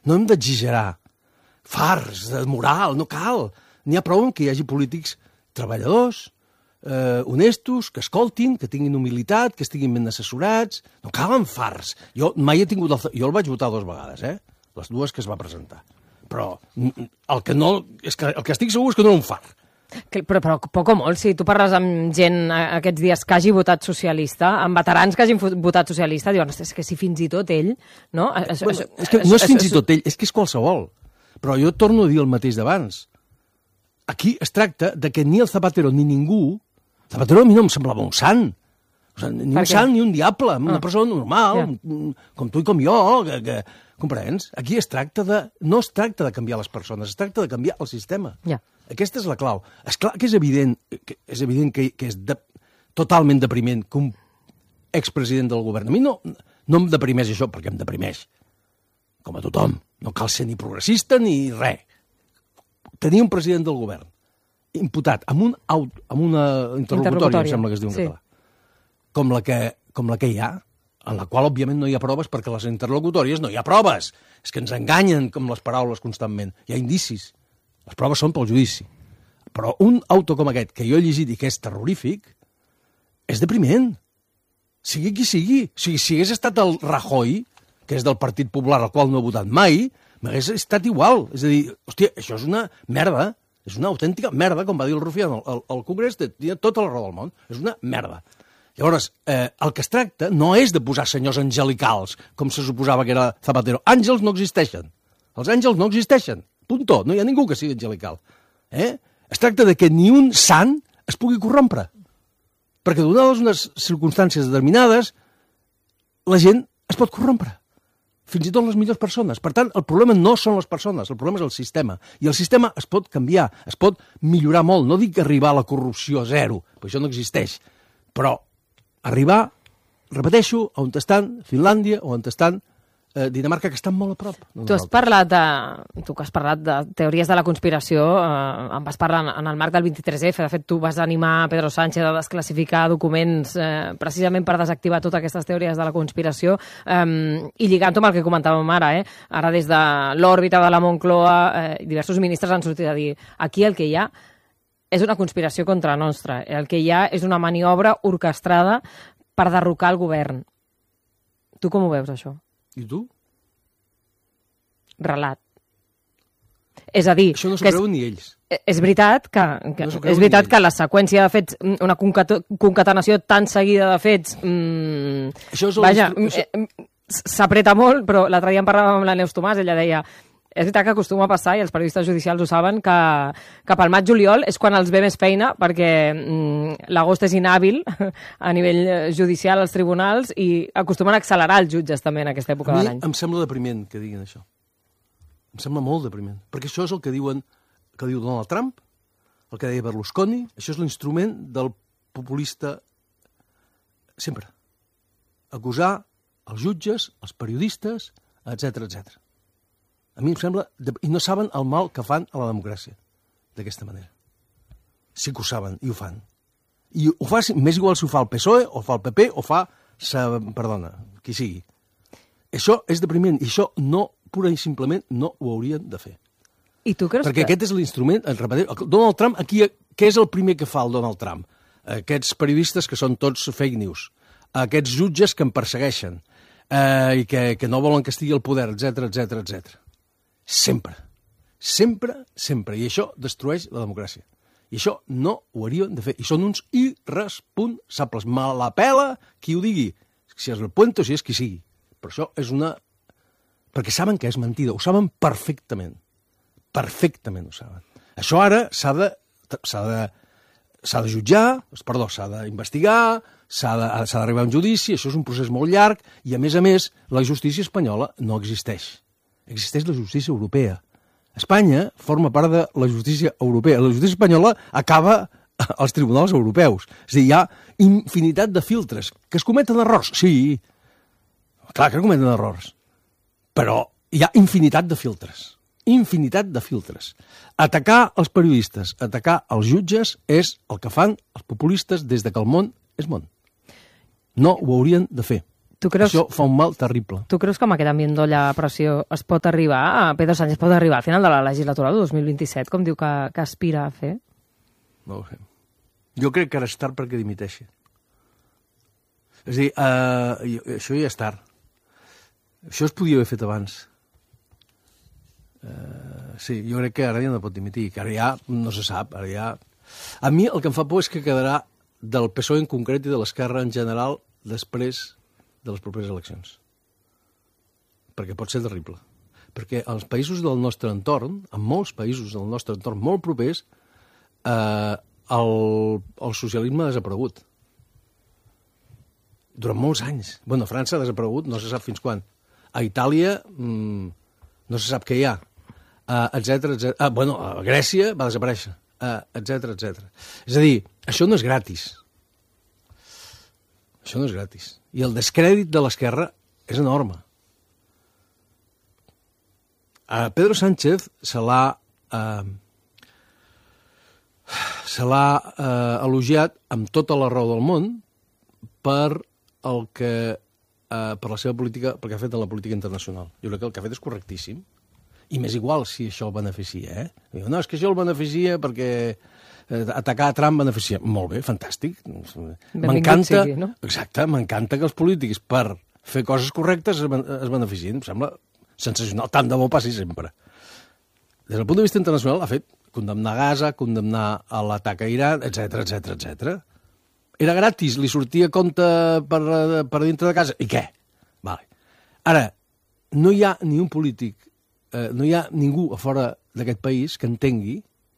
No hem d'exagerar. Farts de moral, no cal. N'hi ha prou que hi hagi polítics treballadors, honestos, que escoltin, que tinguin humilitat, que estiguin ben assessorats. No calen farts. Jo mai he tingut... Jo el vaig votar 2 vegades, les 2 que es va presentar. Però el que estic segur és que no era un far. Però poc o molt, si tu parles amb gent aquests dies que hagi votat socialista, amb veterans que hagin votat socialista, diuen, és que si fins i tot ell... No, és que no és fins i tot ell, és que és qualsevol. Però jo torno a dir el mateix d'abans. Aquí es tracta de que ni el Zapatero ni ningú... Zapatero a mi no em semblava un sant. O sigui, ni un sant ni un diable, una persona normal, com tu i com jo, que comprens? Aquí no es tracta de canviar les persones, es tracta de canviar el sistema. Aquesta és la clau. És clar que és evident que és totalment depriment que un expresident del govern... A mi no em deprimeix això, perquè em deprimeix. Com a tothom. No cal ser ni progressista ni res. Tenir un president del govern imputat amb una interlocutòria, em sembla que es diu en català, com la que hi ha, en la qual, òbviament, no hi ha proves, perquè a les interlocutòries no hi ha proves. És que ens enganyen amb les paraules constantment. Hi ha indicis. Les proves són pel judici. Però un auto com aquest, que jo he llegit i que és terrorífic, és depriment. Sigui qui sigui. O sigui, si hagués estat el Rajoy, que és del Partit Popular, al qual no he votat mai, m'hagués estat igual. És a dir, hòstia, això és una merda. És una autèntica merda, com va dir el Rufián al Congrés, tenia tota la raó del món. És una merda. Llavors, el que es tracta no és de posar senyors angelicals, com se suposava que era Zapatero. Àngels no existeixen. Els àngels no existeixen. Punto. No hi ha ningú que sigui angelical. Es tracta de que ni un sant es pugui corrompre. Perquè donades unes circumstàncies determinades, la gent es pot corrompre. Fins i tot les millors persones. Per tant, el problema no són les persones, el problema és el sistema. I el sistema es pot canviar, es pot millorar molt. No dic arribar a la corrupció zero, perquè això no existeix. Però arribar, repeteixo, on estan Finlàndia o on estan Dinamarca, que estan molt a prop. Tu que has parlat de teories de la conspiració, em vas parlar en el marc del 23F, de fet tu vas animar Pedro Sánchez a desclassificar documents precisament per desactivar totes aquestes teories de la conspiració, i lligant-ho amb el que comentàvem ara, ara des de l'òrbita de la Moncloa, diversos ministres han sortit a dir aquí el que hi ha és una conspiració contra nostra, el que hi ha és una maniobra orquestrada per derrocar el govern. Tu com ho veus, això? I tu? Relat. És a dir... Això no s'ho creuen ni ells. És veritat que la seqüència de fets, una concatenació tan seguida de fets... Vaja, s'apreta molt, però l'altre dia en parlàvem amb la Neus Tomàs, ella deia... És veritat que acostuma a passar, i els periodistes judicials ho saben, que cap al maig-juliol és quan els ve més feina, perquè l'agost és inhàbil a nivell judicial als tribunals i acostumen a accelerar els jutges també en aquesta època de l'any. A mi em sembla depriment que diguin això. Em sembla molt depriment. Perquè això és el que diu Donald Trump, el que deia Berlusconi, això és l'instrument del populista sempre. Acusar els jutges, els periodistes, etc. A mi em sembla... I no saben el mal que fan a la democràcia, d'aquesta manera. Sí que ho saben, i ho fan. I ho fa, m'és igual si ho fa el PSOE, o fa el PP, o fa... Perdona, qui sigui. Això és depriment, i això no, pura i simplement, no ho haurien de fer. I tu creus Perquè aquest és l'instrument... Donald Trump, aquí, què és el primer que fa el Donald Trump? Aquests periodistes que són tots fake news. Aquests jutges que em persegueixen. I que no volen que estigui al poder, etc. Sempre. I això destrueix la democràcia. I això no ho haurien de fer. I són uns irresponsables. Me la pela qui ho digui. Si és el Puente o si és qui sigui. Però això és una... Perquè saben que és mentida. Ho saben perfectament. Perfectament ho saben. Això ara s'ha de jutjar, s'ha d'investigar, s'ha d'arribar a un judici, això és un procés molt llarg, i a més, la justícia espanyola no existeix. Existeix la justícia europea. Espanya forma part de la justícia europea. La justícia espanyola acaba als tribunals europeus. És a dir, hi ha infinitat de filtres. Que es cometen errors? Sí. Clar que cometen errors. Però hi ha infinitat de filtres. Atacar els periodistes, atacar els jutges, és el que fan els populistes des que el món és món. No ho haurien de fer. Això fa un mal terrible. Tu creus que amb aquest ambient d'olla a pressió es pot arribar, Pedro Sánchez pot arribar al final de la legislatura de 2027, com diu que aspira a fer? No ho sé. Jo crec que ara és tard perquè dimiteixi. És a dir, això ja és tard. Això es podia haver fet abans. Sí, jo crec que ara ja no pot dimitir, que ara ja no se sap. Ara ja... A mi el que em fa por és que quedarà del PSOE en concret i de l'Esquerra en general després de les properes eleccions. Perquè pot ser terrible. Perquè als països del nostre entorn, en molts països del nostre entorn molt propers, el socialisme ha desaparegut. Durant molts anys. Bueno, a França ha desaparegut, no se sap fins quan. A Itàlia no se sap què hi ha. Etcètera, etcètera. Bueno, a Grècia va desaparèixer. Etcètera, etcètera. És a dir, això no és gratis. Això no és gratis. I el descrèdit de l'esquerra és enorme. A Pedro Sánchez se l'ha elogiat amb tota la raó del món per la seva política, pel que ha fet en la política internacional. Jo crec que el que ha fet és correctíssim. I m'és igual si això el beneficia, Diu, no, és que això el beneficia perquè atacar a Trump beneficia. Molt bé, fantàstic. M'encanta, sigui, no? Exacte, m'encanta que els polítics per fer coses correctes es beneficien. Em sembla sensacional. Tant de bo passi sempre. Des del punt de vista internacional ha fet condemnar Gaza, condemnar l'atac a Iran, etcètera, etcètera, etcètera. Era gratis, li sortia a compte per dintre de casa. I què? Vale. Ara, no hi ha ni un polític, no hi ha ningú a fora d'aquest país que entengui.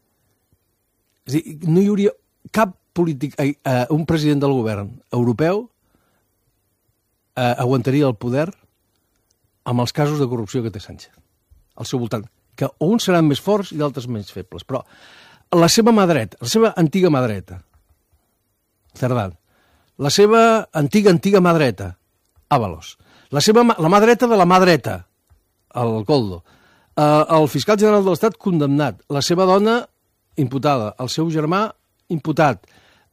És a dir, no hi hauria cap polític, un president del govern europeu aguantaria el poder amb els casos de corrupció que té Sánchez al seu voltant, que uns seran més forts i d'altres menys febles, però la seva mà dreta, la seva antiga mà dreta, Cerdán, la seva antiga mà dreta, Ábalos, la mà dreta de la mà dreta, el Koldo, el fiscal general de l'Estat condemnat, la seva dona imputada, el seu germà imputat,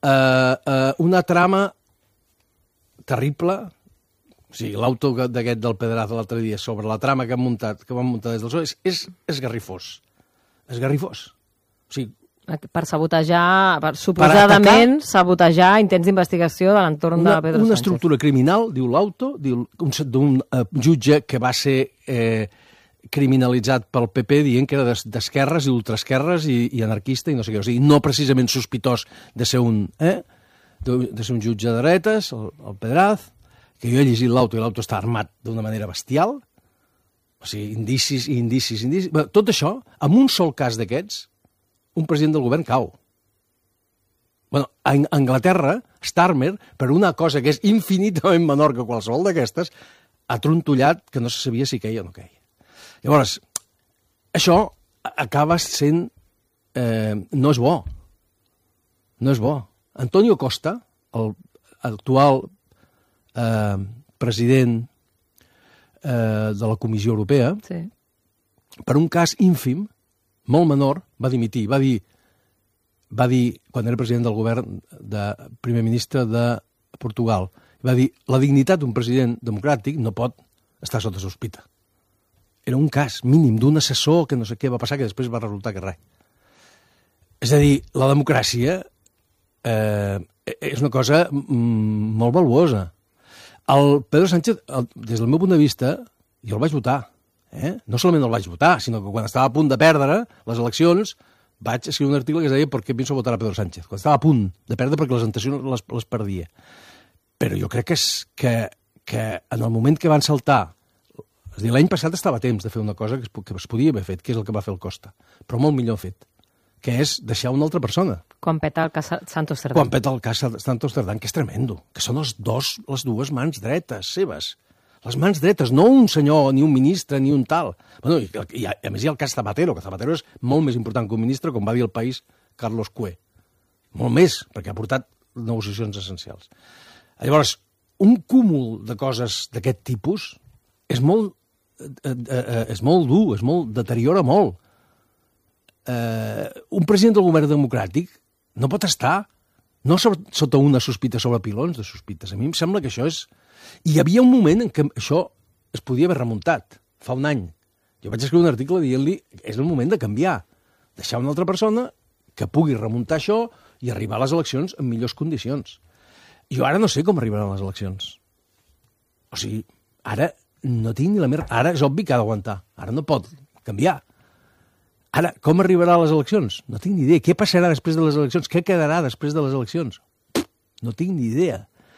una trama terrible, o sigui, l'auto d'aquest del Pedraza l'altre dia sobre la trama que van muntar des del PSOE és esgarrifós. Esgarrifós. O sigui, per sabotejar, suposadament sabotejar intents d'investigació de l'entorn de Pedro Sánchez. Una estructura criminal, diu l'auto, d'un jutge que va ser criminalitzat pel PP dient que era d'esquerres i ultraesquerres i anarquista i no sé què. O sigui, no precisament sospitós de ser un jutge de dretes, el Pedraz, que jo he llegit l'auto i l'auto està armat d'una manera bestial, o sigui, indicis. Bé, tot això, amb un sol cas d'aquests, un president del govern cau. Bueno, a Anglaterra, Starmer, per una cosa que és infinitament menor que qualsevol d'aquestes, ha trontollat que no se sabia si queia o no queia. Llavors, això acaba sent... no és bo. No és bo. Antonio Costa, el actual president de la Comissió Europea, sí, per un cas ínfim, molt menor, va dimitir. Va dir, quan era president del govern, primer ministre de Portugal, va dir, la dignitat d'un president democràtic no pot estar sota sospita. Era un cas mínim d'un assessor que no sé què va passar, que després va resultar que res. És a dir, la democràcia és una cosa molt valuosa. El Pedro Sánchez, des del meu punt de vista, jo el vaig votar. No solament el vaig votar, sinó que quan estava a punt de perdre les eleccions vaig escriure un article que es deia «¿Por qué pienso votar a Pedro Sánchez?», quan estava a punt de perdre perquè les tentacions les perdia. Però jo crec que en el moment que van saltar, és a dir, l'any passat estava a temps de fer una cosa que es podia haver fet, que és el que va fer el Costa, però molt millor fet, que és deixar una altra persona. Quan peta el cas Santos Cerdán. Quan peta el cas Santos Cerdán, que és tremendo, que són les dues mans dretes seves. Les mans dretes, no un senyor, ni un ministre, ni un tal. Bueno, i a més hi ha el cas Zapatero, que Zapatero és molt més important que un ministre, com va dir el País Carlos Cue. Molt més, perquè ha portat negociacions essencials. Llavors, un cúmul de coses d'aquest tipus és molt dur, deteriora molt. Un president del govern democràtic no pot estar No sota una sospita sobre pilons de sospites. A mi em sembla que això és... I hi havia un moment en què això es podia haver remuntat, fa un any. Jo vaig escriure un article dient-li és el moment de canviar, deixar una altra persona que pugui remuntar això i arribar a les eleccions en millors condicions. Jo ara no sé com arribaran les eleccions. O sigui, ara no tinc ni la mer... Ara és obvi que ha d'aguantar. Ara no pot canviar. Ara, com arribarà a les eleccions? No tinc ni idea. Què passarà després de les eleccions? Què quedarà després de les eleccions? No tinc ni idea.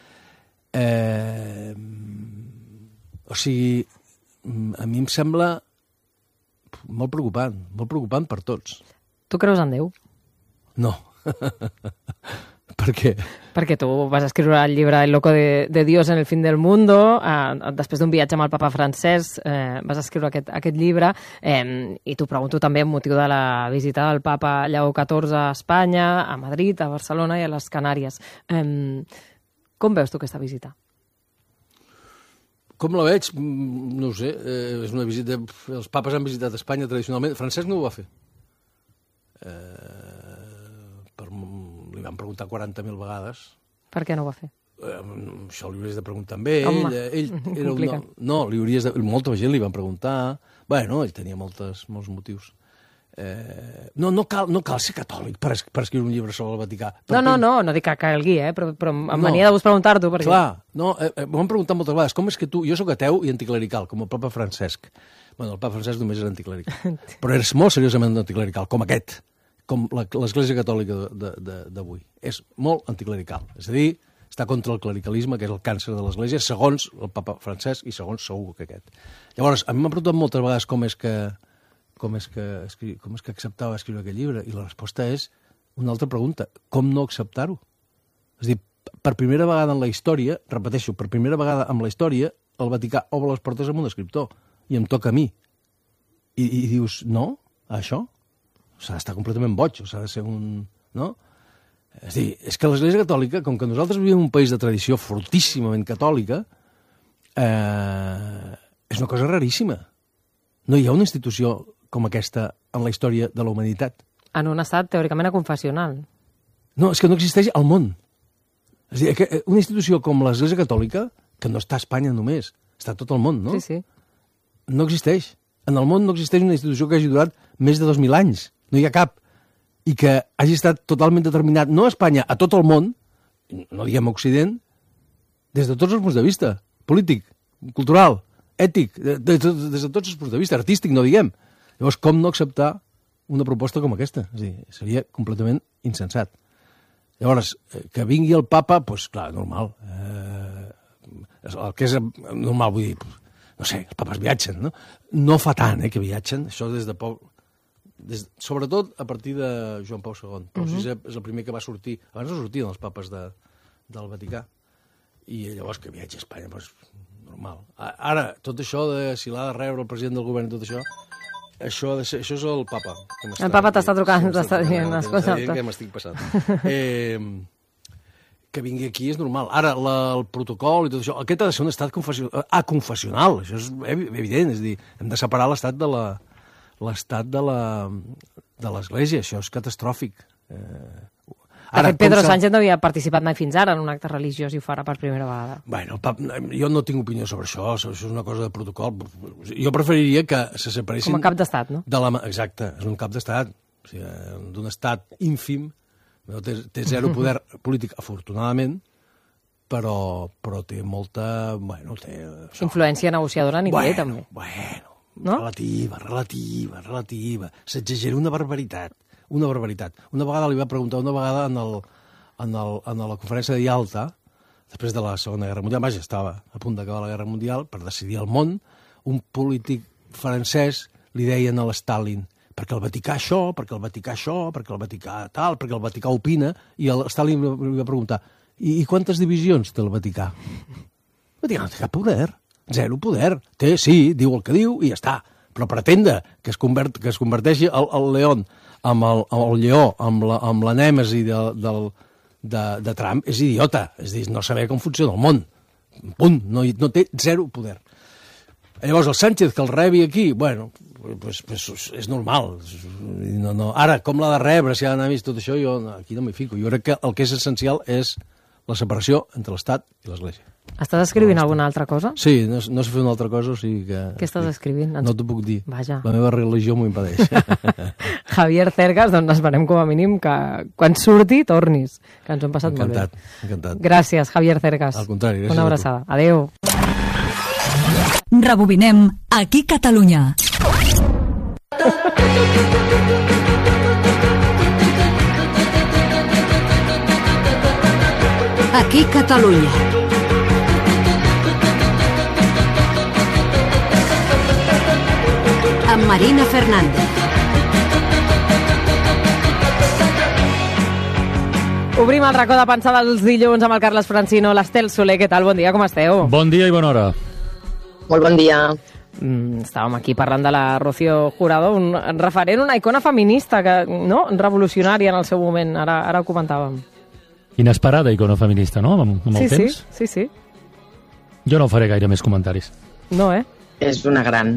O sigui, a mi em sembla molt preocupant per tots. Tu creus en Déu? No. Per què? Perquè tu vas escriure el llibre El loco de Dios en el fin del mundo, després d'un viatge amb el papa Francesc vas escriure aquest llibre, i t'ho pregunto també amb motiu de la visita del papa Lleó XIV a Espanya, a Madrid, a Barcelona i a les Canàries. Com veus tu aquesta visita? Com la veig? No ho sé. És una visita... Els papes han visitat Espanya tradicionalment. Francesc no ho va fer. Li van preguntar 40.000 vegades. Per què no ho va fer? Això li hauries de preguntar amb ell. Ell era no, li hauries de... Molta gent li van preguntar. Bueno, ell tenia molts motius. No cal ser catòlic per escriure un llibre sobre el Vaticà. No dic que calgui, però em venia de vos preguntar-t'ho. Clar, m'ho han preguntat moltes vegades. Com és que tu... Jo soc ateu i anticlerical, com el papa Francesc. Bueno, el papa Francesc només era anticlerical. Però eres molt seriosament anticlerical, com aquest. Com l'Església Catòlica d'avui. És molt anticlerical. És a dir, està contra el clericalisme, que és el càncer de l'Església, segons el papa Francesc i segons segur que aquest. Llavors, a mi m'han preguntat moltes vegades com és que acceptava escriure aquest llibre, i la resposta és una altra pregunta. Com no acceptar-ho? És a dir, per primera vegada en la història, repeteixo, per primera vegada en la història, el Vaticà obre les portes amb un escriptor, i em toca a mi. I dius, no, a això? S'ha d'estar completament boig, o s'ha de ser un... No? És a dir, és que l'Església Catòlica, com que nosaltres vivim en un país de tradició fortíssimament catòlica, és una cosa raríssima. No hi ha una institució com aquesta en la història de la humanitat. En un estat teòricament aconfessional. No, és que no existeix al món. És a dir, que una institució com l'Església Catòlica, que no està a Espanya només, està a tot el món, no? Sí. No existeix. En el món no existeix una institució que hagi durat més de 2.000 anys. No hi ha cap. I que hagi estat totalment determinat, no a Espanya, a tot el món, no diguem Occident, des de tots els punts de vista. Polític, cultural, ètic, des de tots els punts de vista, artístic, no diguem. Llavors, com no acceptar una proposta com aquesta? És a dir, seria completament insensat. Llavors, que vingui el papa, doncs clar, normal. El que és normal, vull dir, no sé, els papes viatgen, no? No fa tant, que viatgen, això des de poc... Sobretot a partir de Joan Pau II. Pau VI és el primer que va sortir. Abans no sortien els papes del Vaticà. I llavors que viatja a Espanya, doncs, normal. Ara, tot això de si l'ha de rebre el president del govern i tot això, això és el papa. El papa t'està trucant, t'està dient, escolta. Que m'estic passant. Que vingui aquí és normal. Ara, el protocol i tot això, aquest ha de ser un estat confessional. Això és evident. És a dir, hem de separar l'estat de l'Església. Això és catastròfic. De fet, Pedro Sánchez no havia participat mai fins ara en un acte religiós i ho farà per primera vegada. Bueno, jo no tinc opinió sobre això és una cosa de protocol. Jo preferiria que se separessin... Com a cap d'estat, no? Exacte, és un cap d'estat. O sigui, d'un estat ínfim, té zero poder polític, afortunadament, però té molta... Bueno, té... Influència negociadora a nivell, també. No? Relativa. S'exagera una barbaritat. Una vegada li va preguntar, en la conferència de Yalta, després de la Segona Guerra Mundial, vaja, estava a punt d'acabar la Guerra Mundial, per decidir el món, un polític francès li deien a l'Stalin, perquè el Vaticà això, perquè el Vaticà tal, perquè el Vaticà opina, i l'Stalin li va preguntar, i quantes divisions té el Vaticà? El Vaticà no té cap poder. Zero poder. Té, sí, diu el que diu i ja està. Però pretendre que es converteixi el León amb el lleó, amb la nèmesi de Trump, és idiota. És a dir, no saber com funciona el món. Punt. No té zero poder. Llavors, el Sánchez que el rebi aquí, bueno, pues és normal. No. Ara, com l'ha de rebre, si ha d'anar vist tot això, jo aquí no m'hi fico. Jo crec que el que és essencial és la separació entre l'Estat i l'Església. Estàs escrivint alguna altra cosa? Sí, no sé fer una altra cosa, o sigui que... Què estàs escrivint? No t'ho puc dir. Vaja. La meva religió m'ho impedeix. Javier Cercas, doncs esperem com a mínim que quan surti tornis, que ens ho hem passat molt bé. Encantat. Gràcies, Javier Cercas. Al contrari, gràcies. Una abraçada. Adéu. Rebobinem Aquí Catalunya. Aquí Catalunya. Amb Marina Fernández. Obrim el racó de pensar dels dilluns amb el Carles Francino, l'Estel Soler. Què tal? Bon dia, com esteu? Bon dia i bona hora. Molt bon dia. Estàvem aquí parlant de la Rocío Jurado, un referent, una icona feminista, no? Revolucionària en el seu moment, ara ho comentàvem. Inesperada icona feminista, no? Amb el temps? Sí. Jo no faré gaire més comentaris. No, És una gran.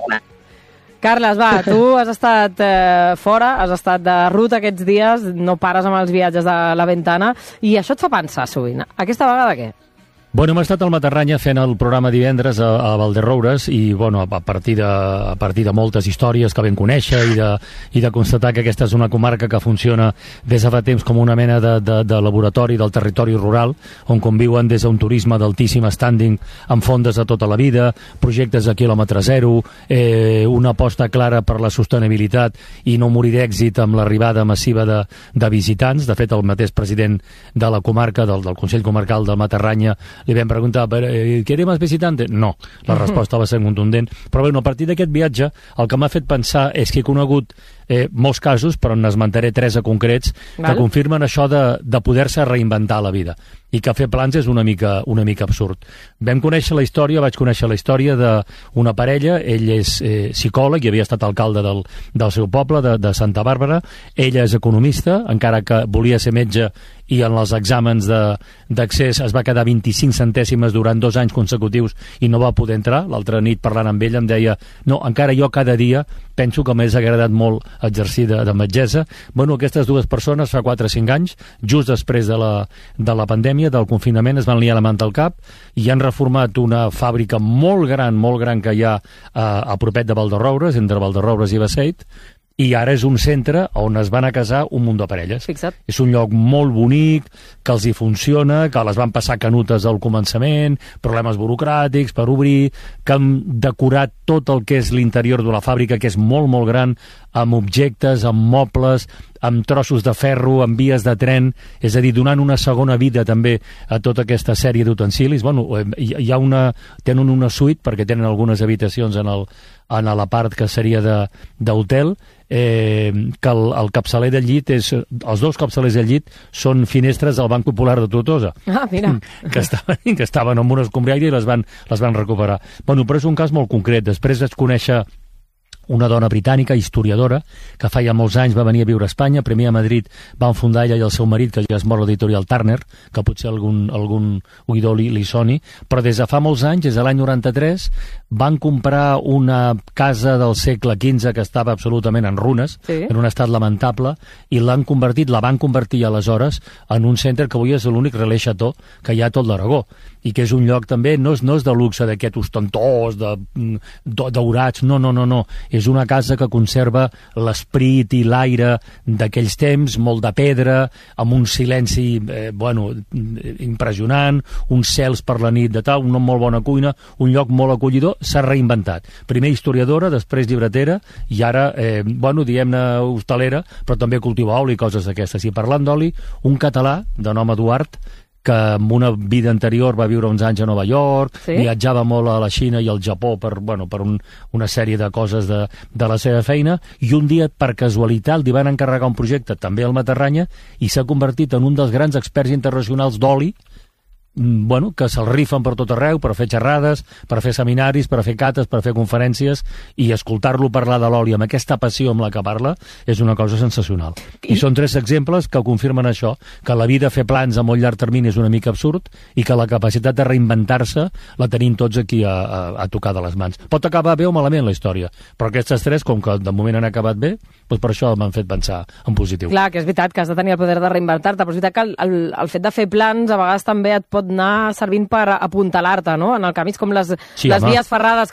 Carles, va, tu has estat fora, has estat de ruta aquests dies, no pares amb els viatges de la Ventana, i això et fa pensar sovint. Aquesta vegada què? Bueno, hem estat al Matarranya fent el programa divendres a Valderoures i, bueno, a partir de moltes històries que vam conèixer i de constatar que aquesta és una comarca que funciona des de fa temps com una mena de laboratori del territori rural, on conviuen des d'un turisme d'altíssim standing amb fondes de tota la vida, projectes a quilòmetre zero, una aposta clara per la sostenibilitat i no morir d'èxit amb l'arribada massiva de visitants. De fet, el mateix president de la comarca, del Consell Comarcal del Matarranya, li vam preguntar, ¿queremos visitante? No, la resposta va ser contundent. Però bueno, a partir d'aquest viatge, el que m'ha fet pensar és que he conegut molts casos, però n'esmentaré 3 concrets, que confirmen això de poder-se reinventar la vida i que fer plans és una mica absurd. Vaig conèixer la història d'una parella. Ell és psicòleg i havia estat alcalde del seu poble, de Santa Bàrbara. Ella és economista, encara que volia ser metge, i en els exàmens d'accés es va quedar 25 centèsimes durant 2 anys consecutius i no va poder entrar. L'altra nit, parlant amb ella, em deia, no, encara jo cada dia penso que m'hagués agradat molt exercir de metgessa. Bueno, aquestes 2 persones fa 4 o 5 anys, just després de la pandèmia, del confinament, es van liar la manta al cap i han reformat una fàbrica molt gran que hi ha a propet de Valderoures, entre Valderoures i Basseit, i ara és un centre on es van a casar un munt de parelles. Fixa't. És un lloc molt bonic, que els hi funciona, que les van passar canutes al començament, problemes burocràtics per obrir, que han decorat tot el que és l'interior de la fàbrica, que és molt, molt gran, amb objectes, amb mobles, amb trossos de ferro, amb vies de tren, és a dir, donant una segona vida també a tota aquesta sèrie d'utensilis. Bueno, tenen una suite, perquè tenen algunes habitacions en la part que seria d'hotel, que el capçaler del llit els 2 capçalers del llit són finestres del Banc Popular de Tortosa. Ah, mira. Que estaven amb una escombriaire i les van recuperar. Bueno, però és un cas molt concret. Després vaig conèixer una dona britànica, historiadora, que feia molts anys va venir a viure a Espanya. Primer a Madrid van fundar ella i el seu marit, que ja es mor, l'editorial Turner, que potser algun oïdor li soni, però des de fa molts anys, des de l'any 93, van comprar una casa del segle XV que estava absolutament en runes, en un estat lamentable, i la van convertir aleshores en un centre que avui és l'únic relé Chateau que hi ha a tot l'Aragó, i que és un lloc també, no és de luxe d'aquest ostentós, daurats, no. És una casa que conserva l'esperit i l'aire d'aquells temps, molt de pedra, amb un silenci impressionant, uns cels per la nit de tal, una molt bona cuina, un lloc molt acollidor. S'ha reinventat. Primer historiadora, després llibretera, i ara, diguem-ne hostalera, però també cultiva oli i coses d'aquestes. I parlant d'oli, un català, de nom Eduard, que en una vida anterior va viure uns anys a Nova York, viatjava molt a la Xina i al Japó per una sèrie de coses de la seva feina, i un dia, per casualitat, li van encarregar un projecte també al Matarranya i s'ha convertit en un dels grans experts internacionals d'oli que se'l rifen per tot arreu, per fer xerrades, per fer seminaris, per fer cates, per fer conferències, i escoltar-lo parlar de l'oli amb aquesta passió amb la que parla és una cosa sensacional. I són 3 exemples que confirmen això, que la vida, fer plans a molt llarg termini és una mica absurd i que la capacitat de reinventar-se la tenim tots aquí a tocar de les mans. Pot acabar bé o malament la història, però aquestes 3, com que de moment han acabat bé, doncs per això m'han fet pensar en positiu. Clar, que és veritat que has de tenir el poder de reinventar-te, però és veritat que el fet de fer plans a vegades també et pot anar servint per apuntalar-te, no? En el camí és com les vies ferrades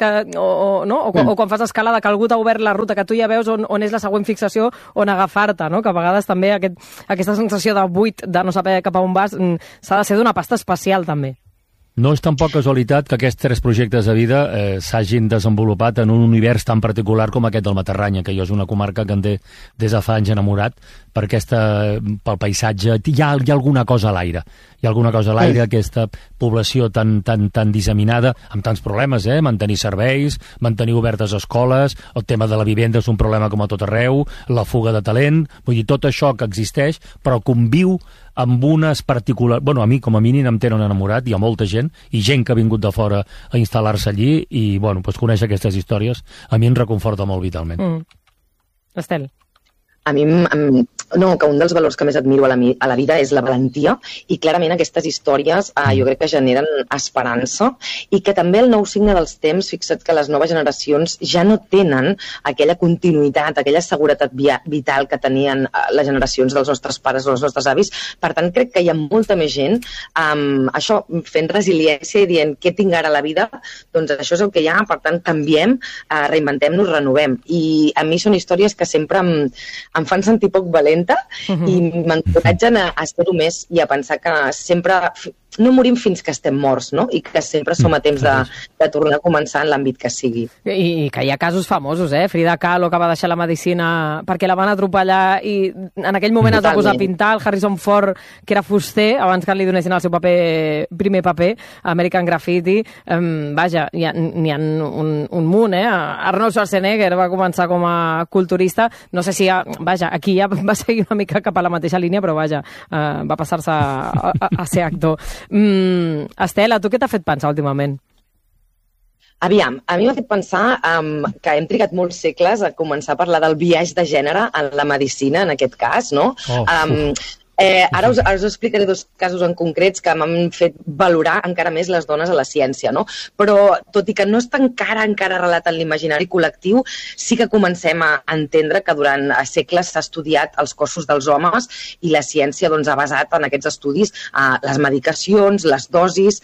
o quan fas escalada, que algú t'ha obert la ruta, que tu ja veus on és la següent fixació, on agafar-te, no? Que a vegades també aquesta sensació de buit, de no saber cap a on vas, s'ha de ser d'una pasta especial, també. No és tampoc casualitat que aquests 3 projectes de vida s'hagin desenvolupat en un univers tan particular com aquest del Matarranya, que jo és una comarca que en té des de fa anys enamorat, pel paisatge. Hi ha alguna cosa a l'aire. Hi ha alguna cosa a l'aire, aquesta població tan disseminada, amb tants problemes, mantenir serveis, mantenir obertes escoles, el tema de la vivenda és un problema com a tot arreu, la fuga de talent, vull dir, tot això que existeix, però conviu amb unes particulars... Bueno, a mi, com a mínim, em tenen enamorat, hi ha molta gent, i gent que ha vingut de fora a instal·lar-se allí, i, bueno, pues, conèixer aquestes històries a mi em reconforta molt vitalment. Estel. A mi, que un dels valors que més admiro a la vida és la valentia, i clarament aquestes històries jo crec que generen esperança, i que també el nou signe dels temps, fixa't que les noves generacions ja no tenen aquella continuïtat, aquella seguretat vital que tenien les generacions dels nostres pares o els nostres avis. Per tant, crec que hi ha molta més gent això, fent resiliència i dient què tinc ara a la vida, doncs això és el que hi ha, per tant canviem, reinventem-nos, renovem. I a mi són històries que sempre em fan sentir poc valenta i m'encoratgen a ser-ho més i a pensar que sempre no morim fins que estem morts, no? I que sempre som a temps de tornar a començar en l'àmbit que sigui. I que hi ha casos famosos, Frida Kahlo, que va deixar la medicina perquè la van atropellar i en aquell moment es va posar a pintar, el Harrison Ford, que era fuster, abans que li donessin el seu primer paper, American Graffiti. Vaja, n'hi ha un munt, Arnold Schwarzenegger va començar com a culturista, no sé si, aquí ja va seguir una mica cap a la mateixa línia, però va passar-se a ser actor. Estela, tu què t'ha fet pensar últimament? Aviam, a mi m'ha fet pensar que hem trigat molts segles a començar a parlar del biaix de gènere en la medicina, en aquest cas, no? Ara us explicaré 2 casos en concrets que m'han fet valorar encara més les dones a la ciència, no? Però, tot i que no està encara arrelat en l'imaginari col·lectiu, sí que comencem a entendre que durant segles s'ha estudiat els cossos dels homes i la ciència ha basat en aquests estudis les medicacions, les dosis,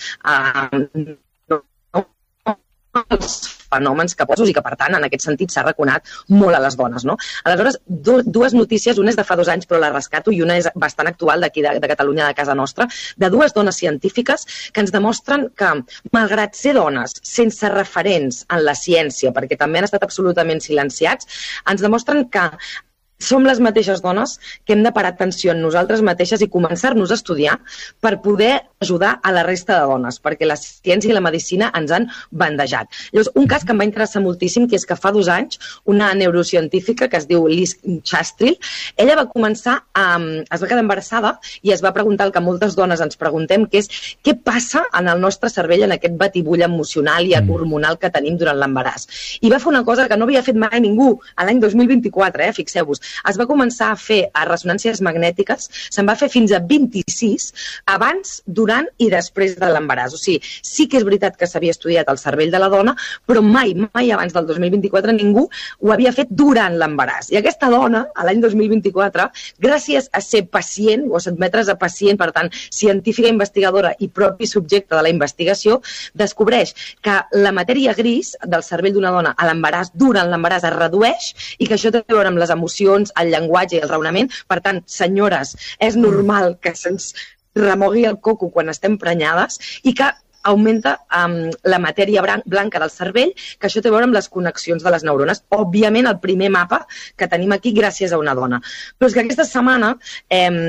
els fenòmens que poso i que, per tant, en aquest sentit s'ha reconat molt a les dones, no? Aleshores, 2 notícies, una és de fa 2 anys, però la rescato, i una és bastant actual d'aquí de Catalunya, de casa nostra, de 2 dones científiques que ens demostren que, malgrat ser dones sense referents en la ciència, perquè també han estat absolutament silenciats, ens demostren que som les mateixes dones que hem de parar atenció en nosaltres mateixes i començar-nos a estudiar per poder ajudar a la resta de dones, perquè la ciència i la medicina ens han bandejat. Llavors, un cas que em va interessar moltíssim, que és que fa 2 anys, una neurocientífica que es diu Liz Chastrill, ella va començar es va quedar embarassada i es va preguntar el que moltes dones ens preguntem, que és què passa en el nostre cervell en aquest batibull emocional i hormonal que tenim durant l'embaràs. I va fer una cosa que no havia fet mai ningú a l'any 2024, fixeu-vos. Es va començar a fer ressonàncies magnètiques, se'n va fer fins a 26 abans, durant i després de l'embaràs. O sigui, sí que és veritat que s'havia estudiat el cervell de la dona, però mai abans del 2024 ningú ho havia fet durant l'embaràs. I aquesta dona, a l'any 2024, gràcies a ser pacient, o sotmetre's a pacient, per tant, científica investigadora i propi subjecte de la investigació, descobreix que la matèria gris del cervell d'una dona a l'embaràs, durant l'embaràs, es redueix i que això té a veure amb les emocions, el llenguatge i el raonament. Per tant, senyores, és normal que se'ns remogui el coco quan estem prenyades i que augmenta la matèria blanca del cervell, que això té a veure amb les connexions de les neurones. Òbviament, el primer mapa que tenim aquí gràcies a una dona. Però és que aquesta setmana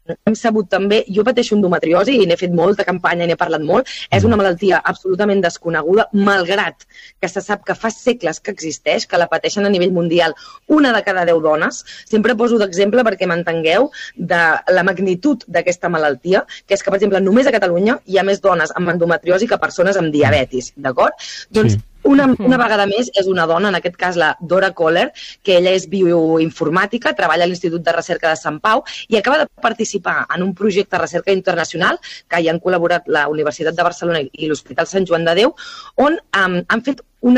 hem sabut també, jo pateixo endometriosi i n'he fet molta campanya i n'he parlat molt, és una malaltia absolutament desconeguda, malgrat que se sap que fa segles que existeix, que la pateixen a nivell mundial 1 de cada 10 dones. Sempre poso d'exemple perquè m'entengueu de la magnitud d'aquesta malaltia, que és que, per exemple, només a Catalunya hi ha més dones amb endometriosi que persones amb diabetis, d'acord? Doncs una vegada més és una dona, en aquest cas la Dora Kohler, que ella és bioinformàtica, treballa a l'Institut de Recerca de Sant Pau i acaba de participar en un projecte de recerca internacional que hi han col·laborat la Universitat de Barcelona i l'Hospital Sant Joan de Déu, on han fet una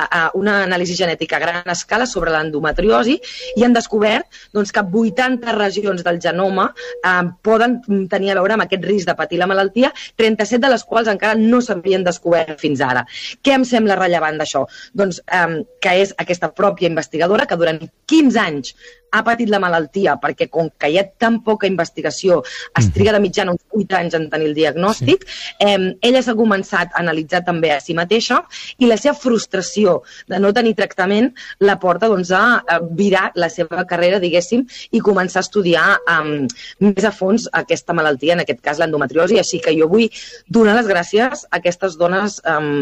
anàlisi genètica a gran escala sobre l'endometriosi i han descobert doncs, que 80 regions del genoma poden tenir a veure amb aquest risc de patir la malaltia, 37 de les quals encara no s'havien descobert fins ara. Què em sembla rellevant d'això? Doncs que és aquesta pròpia investigadora que durant 15 anys ha patit la malaltia, perquè com que hi ha tan poca investigació, es triga de mitjana uns 8 anys en tenir el diagnòstic, ella s'ha començat a analitzar també a si mateixa i la seva frustració de no tenir tractament la porta doncs, a virar la seva carrera, diguéssim, i començar a estudiar més a fons aquesta malaltia, en aquest cas l'endometriosi. Així que jo vull donar les gràcies a aquestes dones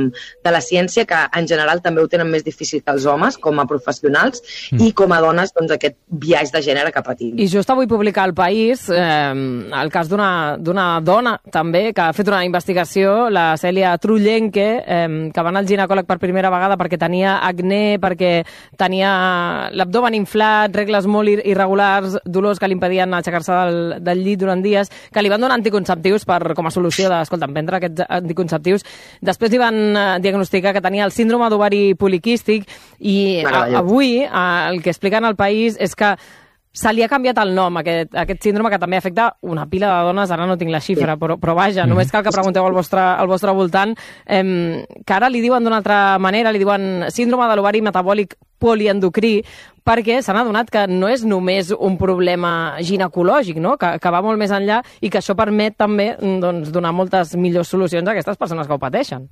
de la ciència que en general també ho tenen més difícil que els homes, com a professionals, i com a dones doncs, aquest viatge de gènere que patim. I just avui publicar al País el cas d'una dona també que ha fet una investigació, la Cèlia Trullenque, que va anar al ginecòleg per primera vegada perquè tenia acné, perquè tenia l'abdomen inflat, regles molt irregulars, dolors que li impedien aixecar-se del llit durant dies, que li van donar anticonceptius com a solució d'escolta'm, prendre aquests anticonceptius. Després li van diagnosticar que tenia el síndrome d'ovari poliquístic i avui el que expliquen al País és que se li ha canviat el nom, aquest síndrome que també afecta una pila de dones, ara no tinc la xifra, però vaja, només cal que pregunteu al vostre voltant, que ara li diuen d'una altra manera, li diuen síndrome de l'ovari metabòlic poliendocrí, perquè s'han adonat que no és només un problema ginecològic, no? que va molt més enllà i que això permet també doncs, donar moltes millors solucions a aquestes persones que ho pateixen.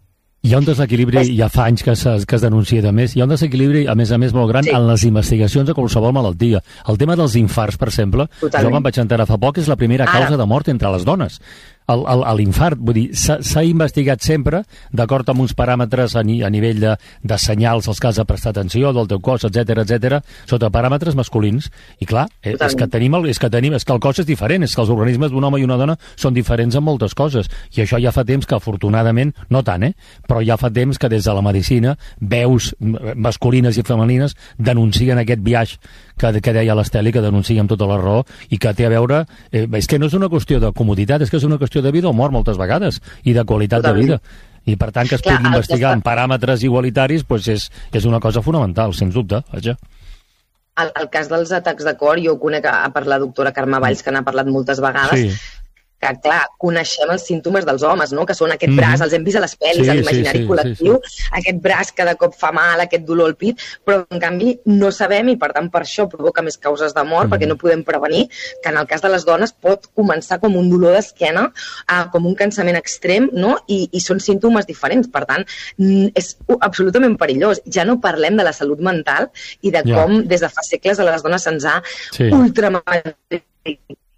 Hi ha un desequilibri, ja fa anys que es denuncia de més, hi ha un desequilibri, a més molt gran, en les investigacions de qualsevol malaltia. El tema dels infarts, per exemple, jo me'n vaig enterar fa poc, és la primera causa de mort entre les dones. L'infart, vull dir, s'ha investigat sempre, d'acord amb uns paràmetres a nivell de senyals als que has de prestar atenció, del teu cos, etc, sota paràmetres masculins. I clar, és que el cos és diferent, és que els organismes d'un home i una dona són diferents en moltes coses. I això ja fa temps que, afortunadament, no tant, però ja fa temps que des de la medicina veus masculines i femenines denuncien aquest biaix que deia l'Esteli, que denuncia amb tota la raó i que té a veure... és que no és una qüestió de comoditat, és que és una qüestió de vida o mort moltes vegades i de qualitat de vida. I per tant que es pugui investigar en paràmetres igualitaris és una cosa fonamental, sens dubte. El cas dels atacs de cor, jo ho conec per la doctora Carme Valls, que n'ha parlat moltes vegades, que, clar, coneixem els símptomes dels homes, no? Que són aquest braç, els hem vist a les pel·lis, a l'imaginari col·lectiu, aquest braç que de cop fa mal, aquest dolor al pit, però en canvi no sabem, i per tant per això provoca més causes de mort, perquè no podem prevenir, que en el cas de les dones pot començar com un dolor d'esquena, com un cansament extrem, no? I són símptomes diferents, per tant, és absolutament perillós. Ja no parlem de la salut mental i de com des de fa segles a les dones se'ns ha ultramagnificat.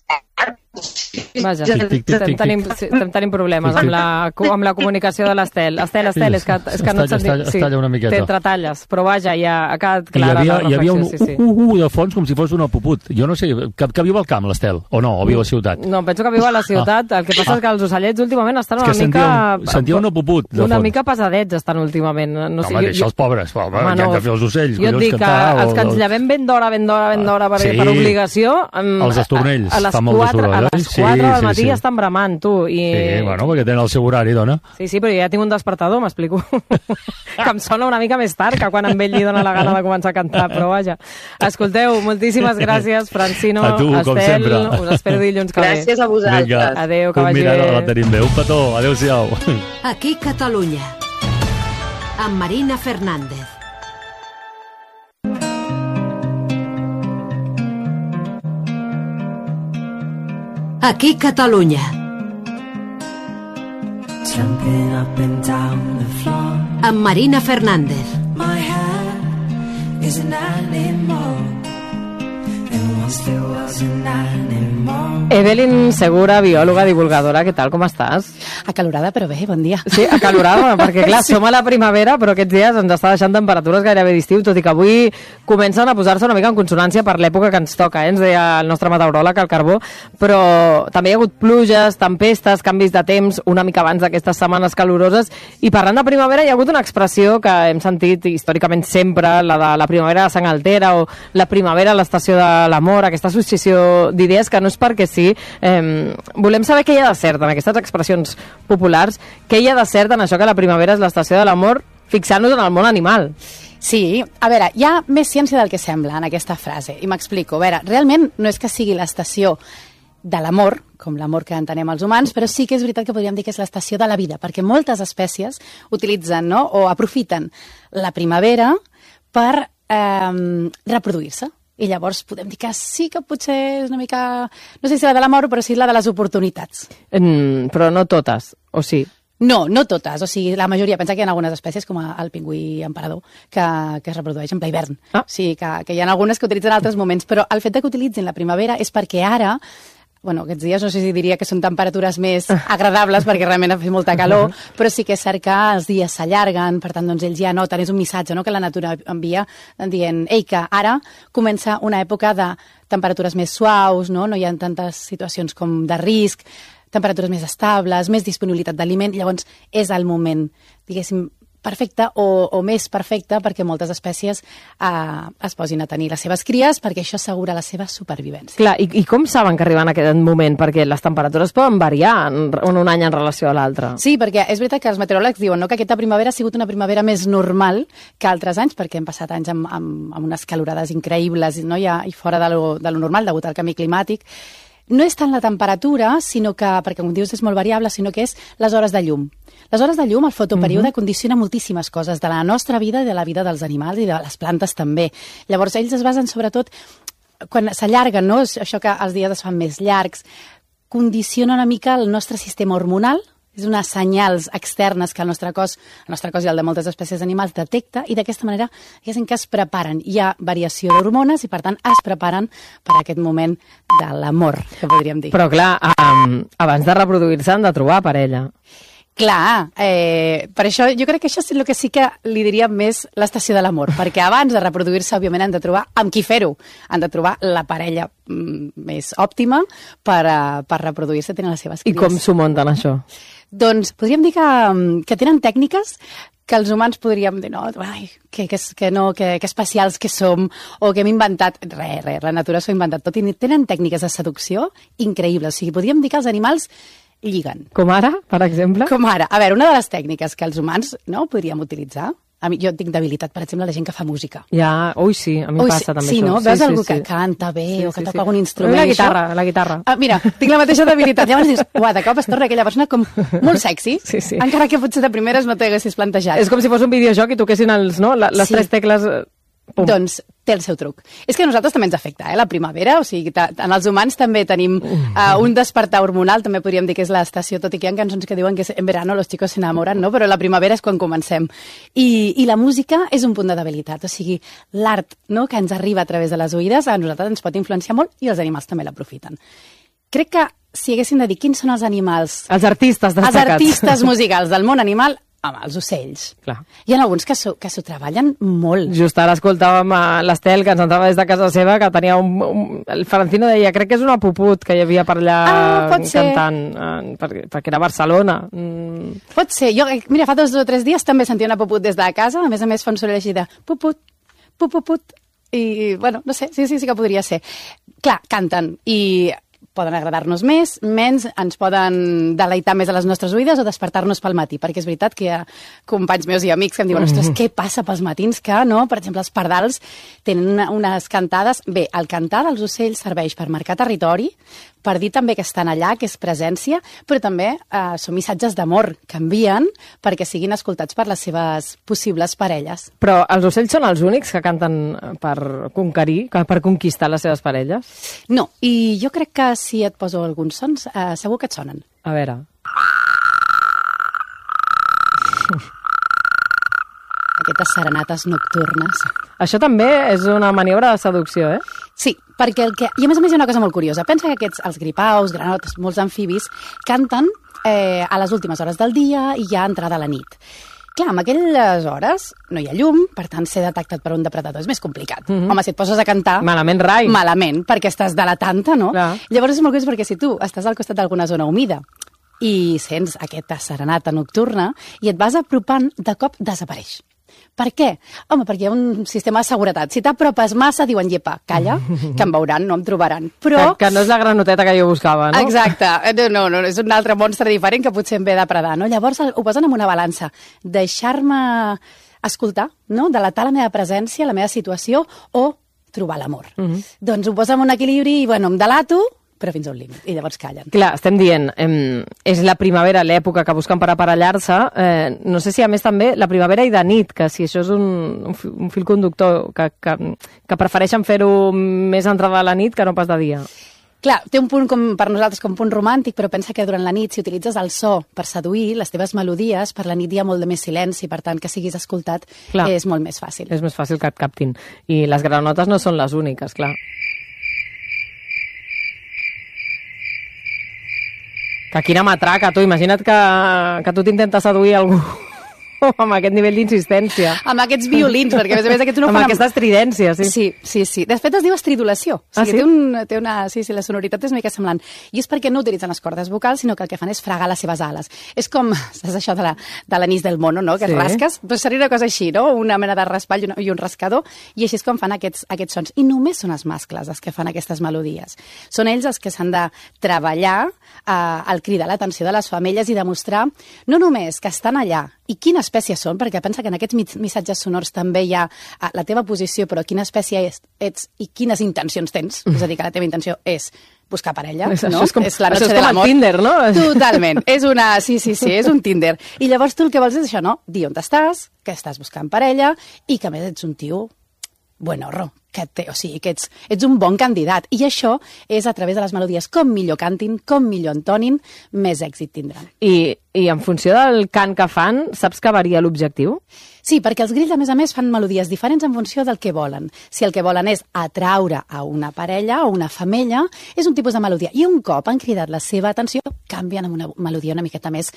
Vaja, estem tenint problemes amb la comunicació de l'Estel. Estel, és que no et sentim... Es talla una miqueta. T'entretalles, però vaja, ja ha quedat clara la reflexió. Hi havia un de fons com si fos una puput. Jo no sé, que viu al camp, l'Estel, o no? O viu a la ciutat? No, penso que viu a la ciutat. El que passa és que els ocellets últimament estan una mica... Sentia una puput, de fons. Una mica pesadets estan últimament. Home, deixa els pobres. Què han de fer els ocells? Jo et dic que els que ens llevem ben d'hora per obligació... Els estornells fan molt de soroll. A les 4 del matí ja estan bramant, tu. Sí, bueno, perquè tenen el seu horari, dona. Sí, però ja tinc un despertador, m'explico. Que em sona una mica més tard que quan a ell li dona la gana de començar a cantar, però vaja. Escolteu, moltíssimes gràcies, Francino, a tu, Estel, us espero dilluns que ve. Gràcies a vosaltres. Vinga, adéu, que vagi bé. La tenim bé. Un petó, adéu-siau. Aquí Catalunya, amb Marina Fernández. Aquí Catalunya. Amb Marina Fernández. My head is an animal, and Evelyn Segura, biòloga, divulgadora, què tal, com estàs? Acalorada, però bé, bon dia. Sí, acalorada, perquè clar, som a la primavera, però aquests dies ens està deixant temperatures gairebé d'estiu, tot i que avui comencen a posar-se una mica en consonància per l'època que ens toca, ens deia el nostre meteoròleg, el Carbó, però també hi ha hagut pluges, tempestes, canvis de temps, una mica abans d'aquestes setmanes caloroses, i parlant de primavera hi ha hagut una expressió que hem sentit històricament sempre, la de la primavera de sang altera, o la primavera a l'estació de l'amor, aquesta associació d'idees que no és perquè sí. Volem saber què hi ha de cert en aquestes expressions populars, què hi ha de cert en això que la primavera és l'estació de l'amor, fixant-nos en el món animal. Sí, a veure, hi ha més ciència del que sembla en aquesta frase, i m'explico. A veure, realment no és que sigui l'estació de l'amor, com l'amor que entenem els humans, però sí que és veritat que podríem dir que és l'estació de la vida, perquè moltes espècies utilitzen, no?, o aprofiten la primavera per reproduir-se. I llavors podem dir que sí que potser és una mica, no sé si la de l'amor, però sí la de les oportunitats. Però no totes, o sí? No, no totes, o sigui, la majoria. Pensa que hi ha algunes espècies, com el pingüí emperador, que es reprodueix en ple hivern. O sigui, que hi ha algunes que utilitzen altres moments, però el fet de que utilitzin la primavera és perquè ara, bueno, aquests dies no sé si diria que són temperatures més agradables perquè realment ha fet molta calor, però sí que és cert que els dies s'allarguen, per tant, doncs ells ja noten, és un missatge, no?, que la natura envia dient, ei, que ara comença una època de temperatures més suaus, no hi ha tantes situacions com de risc, temperatures més estables, més disponibilitat d'aliment, llavors és el moment, diguéssim, perfecte o més perfecte perquè moltes espècies es posin a tenir les seves cries, perquè això assegura la seva supervivència. Clar, i com saben que arriben a aquest moment? Perquè les temperatures poden variar un any en relació a l'altre. Sí, perquè és veritat que els meteoròlegs diuen, no?, que aquesta primavera ha sigut una primavera més normal que altres anys, perquè hem passat anys amb unes calorades increïbles, no?, i fora de lo normal, degut al canvi climàtic. No és tant la temperatura, sinó que, perquè com dius és molt variable, sinó que és les hores de llum. Les hores de llum, el fotoperíode, condiciona moltíssimes coses de la nostra vida i de la vida dels animals i de les plantes també. Llavors, ells es basen sobretot, quan s'allarguen, no?, això que els dies es fan més llargs, condiciona una mica el nostre sistema hormonal, és unes senyals externes que el nostre cos i el de moltes espècies d'animals detecta, i d'aquesta manera és en què es preparen. Hi ha variació d'hormones i, per tant, es preparen per a aquest moment de l'amor, que podríem dir. Però, clar, abans de reproduir-se han de trobar parella. Clar, per això jo crec que això és el que sí que li diríem més l'estació de l'amor, perquè abans de reproduir-se, òbviament, han de trobar amb qui fer-ho. Han de trobar la parella més òptima per reproduir-se, tenen les seves cries. I com s'ho munten, això? Doncs podríem dir que tenen tècniques que els humans podríem dir, no, ai, que especials que som, o que hem inventat. Res, la natura s'ho ha inventat tot, i tenen tècniques de seducció increïbles. O sigui, podríem dir que els animals lliguen. Com ara, per exemple? Com ara. A veure, una de les tècniques que els humans podríem utilitzar, jo tinc debilitat, per exemple, la gent que fa música. Ja, sí, a mi passa també sí, això. No? Veus algú que canta bé o que toca algun instrument? La guitarra. Mira, tinc la mateixa debilitat. Llavors dius, de cop es torna aquella persona com molt sexy, encara que potser de primeres no t'haguessis plantejat. És com si fos un videojoc i toquessin les tres tecles. Pum. Doncs té el seu truc. És que a nosaltres també ens afecta, la primavera, o sigui, en els humans també tenim un despertar hormonal, també podríem dir que és l'estació, tot i que hi ha cançons que diuen que en verano los chicos se enamoran, no? Però la primavera és quan comencem. I la música és un punt de debilitat, o sigui, l'art, no?, que ens arriba a través de les oïdes, a nosaltres ens pot influenciar molt i els animals també l'aprofiten. Crec que si haguéssim de dir quins són els animals... Els artistes destacats. Els artistes musicals del món animal, els ocells. Clar. Hi ha alguns que s'ho treballen molt. Just ara escoltàvem l'Estel, que ens entrava des de casa seva, que tenia el Francino deia, crec que és una puput que hi havia per allà cantant, perquè era a Barcelona. Pot ser. Jo, mira, fa 2 o 3 dies també sentia una puput des de casa, a més fa un soroll així de puput, pupuput, i, bueno, no sé, sí que podria ser. Clar, canten, i poden agradar-nos més, menys, ens poden deleitar més a les nostres oïdes o despertar-nos pel matí, perquè és veritat que hi ha companys meus i amics que em diuen, ostres, què passa pels matins que, no? Per exemple, els pardals tenen unes cantades... Bé, el cantar dels ocells serveix per marcar territori, per dir també que estan allà, que és presència, però també són missatges d'amor que envien perquè siguin escoltats per les seves possibles parelles. Però els ocells són els únics que canten per conquerir, per conquistar les seves parelles? No, i jo crec que si et poso alguns sons, segur que et sonen. A veure... Aquestes serenates nocturnes. Això també és una maniobra de seducció, eh? Sí, perquè i a més hi ha una cosa molt curiosa. Pensa que els gripaus, granotes, molts amfibis, canten a les últimes hores del dia i ja entrada a la nit. Clar, en aquelles hores no hi ha llum, per tant, ser detectat per un depredador és més complicat. Home, si et poses a cantar... Malament, rai. Malament, perquè estàs delatant-te, no? Clar. Llavors és molt curiós perquè si tu estàs al costat d'alguna zona humida i sents aquesta serenata nocturna i et vas apropant, de cop desapareix. Per què? Home, perquè hi ha un sistema de seguretat. Si t'apropes massa, diuen, llepa, calla, que em veuran, no em trobaran. Però... Que no és la granoteta que jo buscava, no? Exacte. No, és un altre monstre diferent que potser em ve a depredar, no? Llavors ho posen en una balança. Deixar-me escoltar, no? Delatar la meva presència, la meva situació, o trobar l'amor. Doncs ho posen en un equilibri i, bueno, em delato, però fins a un límit, i llavors callen. Clar, estem dient, és la primavera, l'època que busquen per aparellar-se, no sé si a més també la primavera i de nit, que si això és un fil conductor, que prefereixen fer-ho més entrada a la nit que no pas de dia. Clar, té un punt per nosaltres com punt romàntic, però pensa que durant la nit, si utilitzes el so per seduir les teves melodies, per la nit hi ha molt de més silenci, per tant, que siguis escoltat és molt més fàcil. És més fàcil que et captin. I les granotes no són les úniques, clar. Que quina matraca, tu. Imagina't que tu t'intentes seduir algú amb aquest nivell d'insistència. Amb aquests violins, perquè a més aquests no amb fan... aquesta estridència, sí. Sí. De fet, es diu estridulació. O sigui, té una... Sí, la sonoritat és una mica semblant. I és perquè no utilitzen les cordes vocals, sinó que el que fan és fregar les seves ales. És com, saps això de l'anís del mono, no?, que es rasques? Doncs seria una cosa així, no?, una mena de raspall i un rascador, i així és com fan aquests sons. I només són els mascles els que fan aquestes melodies. Són ells els que s'han de treballar al cridar l'atenció de les femelles i demostrar no només que estan allà i quina espècie són, perquè pensa que en aquests missatges sonors també hi ha la teva posició, però quina espècie ets i quines intencions tens. És a dir, que la teva intenció és buscar parella, no? Això és com el Tinder, no? Totalment. És és un Tinder. I llavors tu el que vols és això, no? Dir on estàs, que estàs buscant parella i que a més ets un tio buenorro, que ets un bon candidat. I això és a través de les melodies. Com millor cantin, com millor entonin, més èxit tindran. I en funció del cant que fan, saps que varia l'objectiu? Sí, perquè els grills, a més, fan melodies diferents en funció del que volen. Si el que volen és atraure a una parella o una femella, és un tipus de melodia. I un cop han cridat la seva atenció, canvien amb una melodia una miqueta més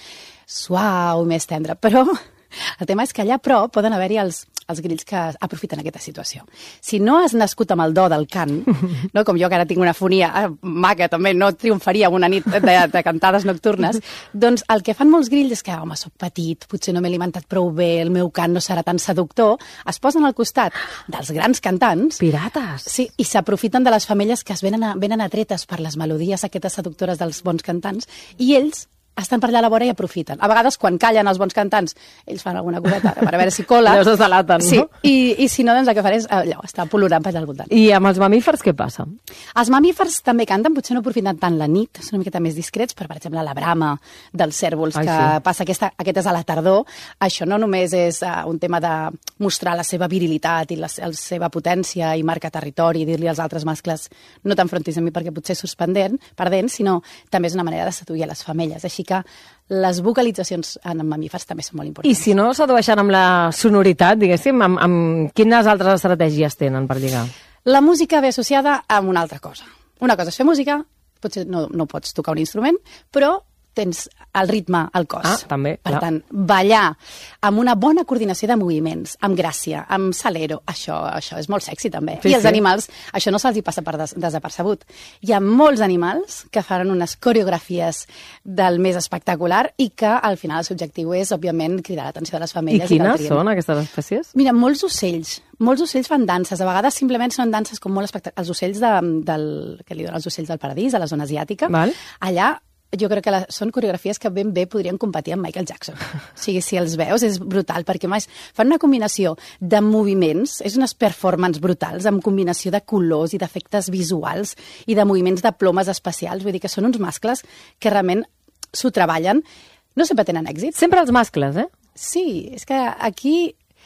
suau, més tendra. Però el tema és que allà, però, poden haver-hi els grills que aprofiten aquesta situació. Si no has nascut amb el do del cant, no, com jo que ara tinc una fonia maca, també no triomfaria una nit de cantades nocturnes, doncs el que fan molts grills és que, home, soc petit, potser no m'he alimentat prou bé, el meu cant no serà tan seductor, es posen al costat dels grans cantants... Pirates! Sí, i s'aprofiten de les femelles que es venen atretes per les melodies aquestes seductores dels bons cantants, i ells estan per allà a la vora i aprofiten. A vegades, quan callen els bons cantants, ells fan alguna coseta per a veure si cola. Llavors es delaten, no? Sí, i si no, doncs el que faré és allò, estar polorant per allà al voltant. I amb els mamífers què passa? Els mamífers també canten, potser no aprofiten tant la nit, són una miqueta més discrets, però, per exemple, la brama dels cèrvols, que passa aquest és a la tardor. Això no només és un tema de mostrar la seva virilitat i la seva potència i marca territori, i dir-li als altres mascles no t'enfrontis a mi perquè potser surts perdent, sinó també és una manera de seduir a les femelles. Així que les vocalitzacions en mamífers també són molt importants. I si no sedueixen amb la sonoritat, diguéssim, amb quines altres estratègies tenen per lligar? La música ve associada amb una altra cosa. Una cosa és fer música, potser no pots tocar un instrument, però tens el ritme al cos. Ah, també, per tant, ballar amb una bona coordinació de moviments, amb gràcia, amb salero, això és molt sexy també. I els animals, això no se'ls hi passa per desapercebut. Hi ha molts animals que fan unes coreografies del més espectacular i que al final el seu objectiu és, òbviament, cridar l'atenció de les femelles. I quines són aquestes espècies? Mira, molts ocells fan danses, a vegades simplement són danses com molt espectaculars. Els ocells que li donen els ocells del paradís, a la zona asiàtica, allà jo crec que són coreografies que ben bé podrien competir amb Michael Jackson. O sigui, si els veus és brutal, perquè més fan una combinació de moviments, és unes performances brutals, amb combinació de colors i d'efectes visuals i de moviments de plomes especials. Vull dir que són uns mascles que realment s'ho treballen. No sempre tenen èxit. Sempre els mascles, eh? Sí, és que aquí...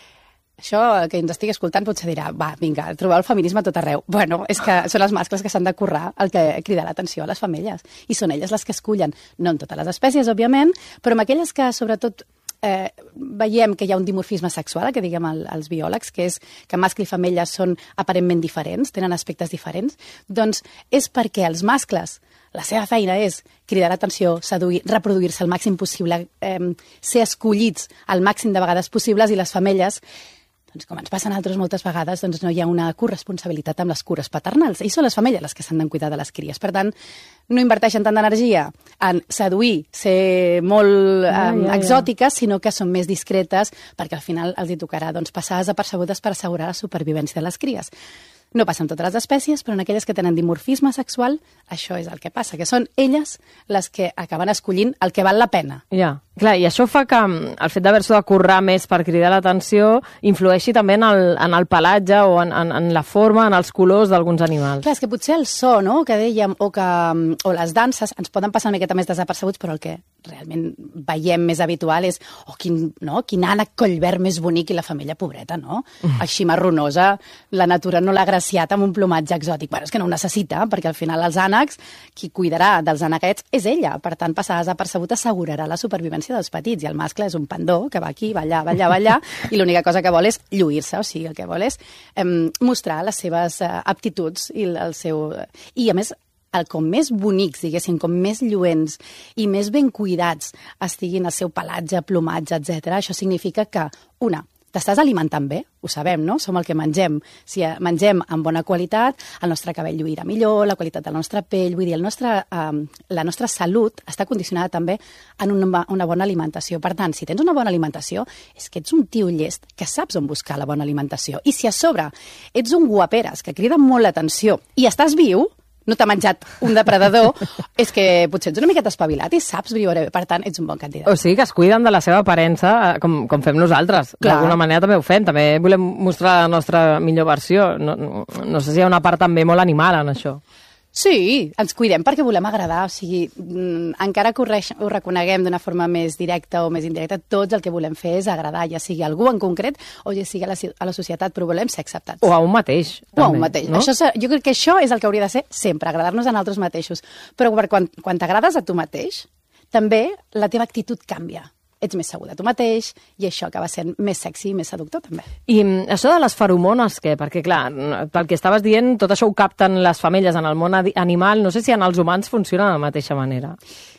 Això, el que ens estigui escoltant potser dirà, va, vinga, trobeu el feminisme a tot arreu. Bueno, és que són els mascles que s'han de currar el que crida l'atenció a les femelles. I són elles les que escullen, no en totes les espècies, òbviament, però en aquelles que, sobretot, veiem que hi ha un dimorfisme sexual, que diguem els biòlegs, que és que mascle i femella són aparentment diferents, tenen aspectes diferents, doncs és perquè els mascles, la seva feina és cridar l'atenció, seduir, reproduir-se el màxim possible, ser escollits el màxim de vegades possibles, i les femelles, doncs com ens passa a nosaltres moltes vegades, doncs no hi ha una corresponsabilitat amb les cures paternals. I són les femelles les que s'han de cuidar de les cries. Per tant, no inverteixen tant d'energia en seduir, ser molt exòtiques, sinó que són més discretes, perquè al final els hi tocarà passar desapercebudes per assegurar la supervivència de les cries. No passa en totes les espècies, però en aquelles que tenen dimorfisme sexual, això és el que passa, que són elles les que acaben escollint el que val la pena. Ja, clar, i això fa que el fet d'haver-s'ho de currar més per cridar l'atenció influeixi també en el pelatge o en la forma, en els colors d'alguns animals. Clar, és que potser el so, no?, que dèiem, o les danses, ens poden passar una miqueta més desapercebuts, però el que realment veiem més habitual és quin ànec collverd més bonic, i la femella pobreta, no? Així marronosa, la natura no l'ha agraciat amb un plomatge exòtic. Bueno, és que no ho necessita, perquè al final els ànecs, qui cuidarà dels ànequets és ella. Per tant, passar desapercebut assegurarà la supervivència dels petits, i el mascle és un pandó que va aquí, va allà, va allà, va allà, i l'única cosa que vol és lluir-se, o sigui, el que vol és mostrar les seves aptituds i el seu... I, a més, com més bonics, diguéssim, com més lluents i més ben cuidats estiguin el seu pelatge, plomatge, etc., això significa que, t'estàs alimentant bé, ho sabem, no? Som el que mengem. Si mengem amb bona qualitat, el nostre cabell lluirà millor, la qualitat de la nostra pell, vull dir, la nostra salut està condicionada també en una bona alimentació. Per tant, si tens una bona alimentació, és que ets un tio llest que saps on buscar la bona alimentació. I si a sobre ets un guaperes que crida molt l'atenció i estàs viu, no t'ha menjat un depredador, és que potser ets una miqueta espavilat i saps viure bé. Per tant, ets un bon candidat. O sigui que es cuiden de la seva aparença, com fem nosaltres. D'alguna manera també ho fem. També volem mostrar la nostra millor versió. No sé si hi ha una part també molt animal en això. Sí, ens cuidem perquè volem agradar, o sigui, encara que ho reconeguem d'una forma més directa o més indirecta, tots el que volem fer és agradar, ja sigui a algú en concret o ja sigui a la societat, però volem ser acceptats. O a un mateix. O a un mateix. No? Jo crec que això és el que hauria de ser sempre, agradar-nos a nosaltres mateixos. Però quan t'agrades a tu mateix, també la teva actitud canvia. Ets més segur de tu mateix i això acaba sent més sexy i més seductor, també. I això de les feromones, què? Perquè, clar, pel que estaves dient, tot això ho capten les femelles en el món animal. No sé si en els humans funciona de la mateixa manera.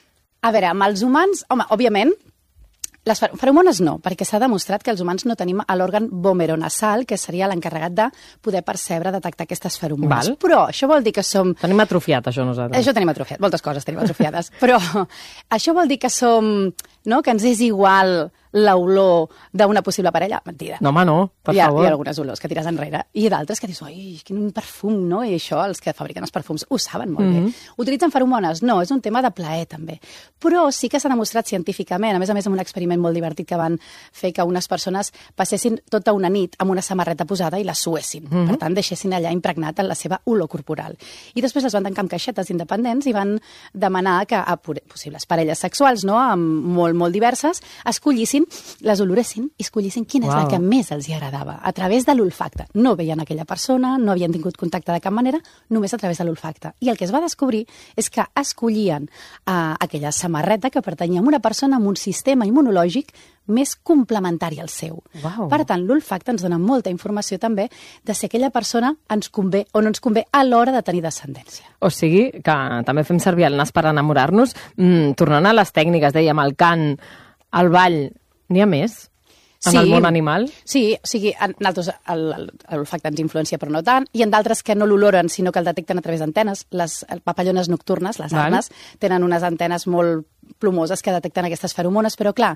A veure, amb els humans, home, òbviament, les feromones no, perquè s'ha demostrat que els humans no tenim l'òrgan vomeronasal, que seria l'encarregat de poder percebre, detectar aquestes feromones. Però això vol dir que som... Tenim atrofiat, això, nosaltres. Això tenim atrofiat, moltes coses tenim atrofiades. Però això vol dir que som... No? Que ens és igual l'olor d'una possible parella? Mentida. No, home, no, per favor. Hi ha algunes olors que tires enrere i d'altres que dius, oi, quin perfum, no? I això, els que fabriquen els perfums ho saben molt bé. Utilitzen feromones? No, és un tema de plaer, també. Però sí que s'ha demostrat científicament, a més amb un experiment molt divertit que van fer que unes persones passessin tota una nit amb una samarreta posada i la suessin. Per tant, deixessin allà impregnat en la seva olor corporal. I després les van tancar amb caixetes independents i van demanar que a possibles parelles sexuals, no?, molt diverses, escollissin, les oloressin i escollissin quina és la que més els hi agradava, a través de l'olfacte. No veien aquella persona, no havien tingut contacte de cap manera, només a través de l'olfacte. I el que es va descobrir és que escollien aquella samarreta que pertanyia a una persona amb un sistema immunològic més complementari al seu. Per tant, l'olfacte ens dona molta informació també de si aquella persona ens convé o no ens convé a l'hora de tenir descendència. O sigui, que també fem servir el nas per enamorar-nos. Tornant a les tècniques, dèiem, el cant, el ball, n'hi ha més? En el món animal? Sí, o sigui, nosaltres l'olfacte ens influencia, però no tant, i en d'altres que no l'oloren, sinó que el detecten a través d'antenes. Les papallones nocturnes, les arnes, tenen unes antenes molt plomoses que detecten aquestes feromones, però clar,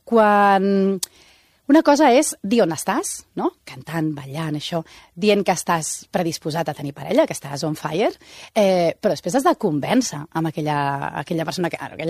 quan... Una cosa és dir on estàs, no? Cantant, ballant, això, dient que estàs predisposat a tenir parella, que estàs on fire, però després has de convèncer amb aquella persona,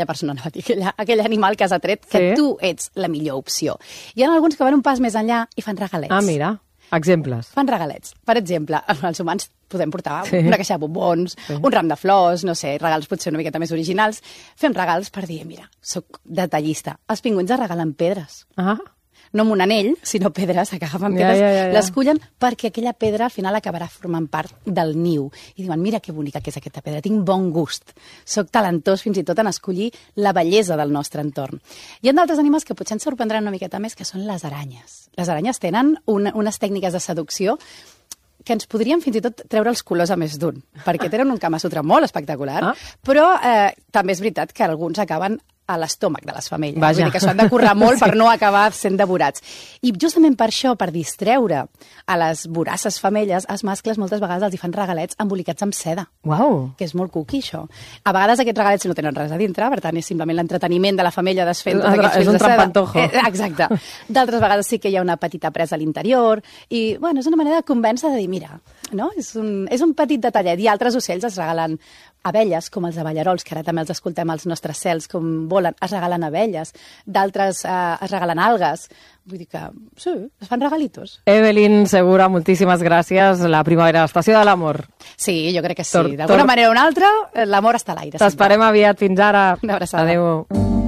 aquell animal que has atret, que tu ets la millor opció. Hi ha alguns que van un pas més enllà i fan regalets. Ah, mira, exemples. Fan regalets. Per exemple, els humans podem portar una caixa de bombons, un ram de flors, no sé, regals potser una miqueta més originals. Fem regals per dir, mira, soc detallista. Els pingüins es regalen pedres. no amb un anell, sinó pedres, que agafen pedres, les cullen perquè aquella pedra al final acabarà formant part del niu. I diuen, mira que bonica que és aquesta pedra, tinc bon gust. Soc talentós fins i tot en escollir la bellesa del nostre entorn. Hi ha d'altres animals que potser ens sorprendran una miqueta més, que són les aranyes. Les aranyes tenen unes tècniques de seducció que ens podríem fins i tot treure els colors a més d'un, perquè tenen un Kama Sutra molt espectacular, però també és veritat que alguns acaben a l'estómac de les femelles. Vull dir que s'han de currar molt per no acabar sent devorats. I justament per això, per distreure a les voraces femelles, els mascles moltes vegades els hi fan regalets embolicats amb seda. Uau! Que és molt cuqui, això. A vegades aquests regalets no tenen res a dintre, per tant és simplement l'entreteniment de la femella desfent tots aquests fils de seda. És un trampantojo. Exacte. D'altres vegades sí que hi ha una petita presa a l'interior i, bueno, és una manera de convèncer de dir, mira, no? És un petit detallet. I altres ocells es regalen abelles, com els abellarols, que ara també els escoltem als nostres cels, com volen, es regalen abelles, d'altres es regalen algues. Vull dir que, sí, es fan regalitos. Evelyn Segura, moltíssimes gràcies. La primavera, l'estació de l'amor. Sí, jo crec que sí. D'alguna manera o una altra, l'amor està a l'aire. T'esperem aviat. Fins ara. Una abraçada. Adéu.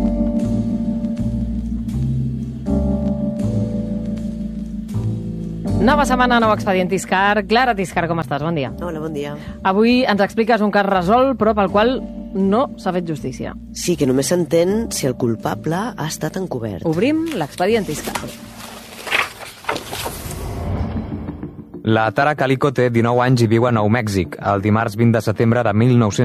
Nova setmana, nou expedient Tiscar. Clara Tiscar, com estàs? Bon dia. Hola, bon dia. Avui ens expliques un cas resolt, però pel qual no s'ha fet justícia. Sí, que només s'entén si el culpable ha estat encobert. Obrim l'expedient Tiscar. La Tara Calico té 19 anys i viu a Nou Mèxic. El dimarts 20 de setembre de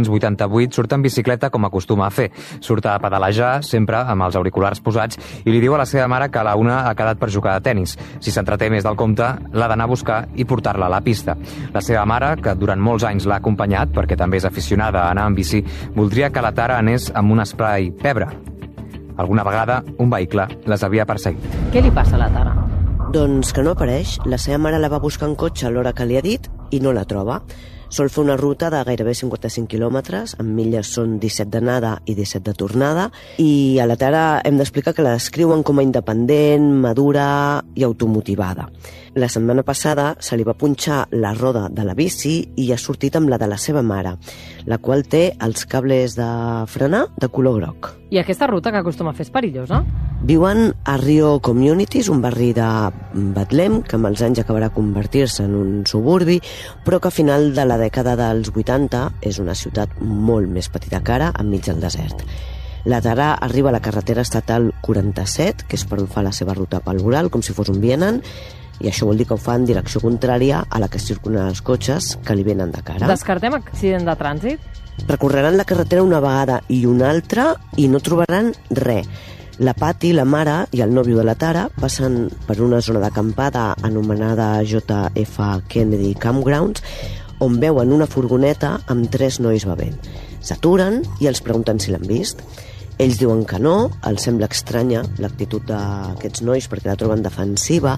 1988 surt en bicicleta com acostuma a fer. Surt a pedalejar, sempre amb els auriculars posats, i li diu a la seva mare que la una ha quedat per jugar a tennis. Si s'entreté més del compte, l'ha d'anar a buscar i portar-la a la pista. La seva mare, que durant molts anys l'ha acompanyat, perquè també és aficionada a anar en bici, voldria que la Tara anés amb un spray pebre. Alguna vegada, un vehicle les havia perseguit. Què li passa a la Tara? Doncs que no apareix. La seva mare la va buscar en cotxe a l'hora que li ha dit i no la troba. Sol fer una ruta de gairebé 55 quilòmetres, en milles són 17 d'anada i 17 de tornada, i a la Tara hem d'explicar que la descriuen com a independent, madura i automotivada. La setmana passada se li va punxar la roda de la bici i ha sortit amb la de la seva mare, la qual té els cables de frenar de color groc. I aquesta ruta que acostuma a fer és perillosa? Viuen a Rio Communities, un barri de Betlem, que amb els anys acabarà convertir-se en un suburbi, però que a final de la dècada dels 80 és una ciutat molt més petita que ara, enmig del desert. La Tara arriba a la carretera estatal 47, que és per on fa la seva ruta laboral, com si fos un vianant, i això vol dir que ho fa en direcció contrària a la que circulen els cotxes que li venen de cara. Descartem accident de trànsit? Recorreran la carretera una vegada i una altra i no trobaran res. La Patty, la mare, i el nòvio de la Tara passen per una zona d'acampada anomenada JF Kennedy Campgrounds, on veuen una furgoneta amb 3 nois bevent. S'aturen i els pregunten si l'han vist. Ells diuen que no, els sembla estranya l'actitud d'aquests nois perquè la troben defensiva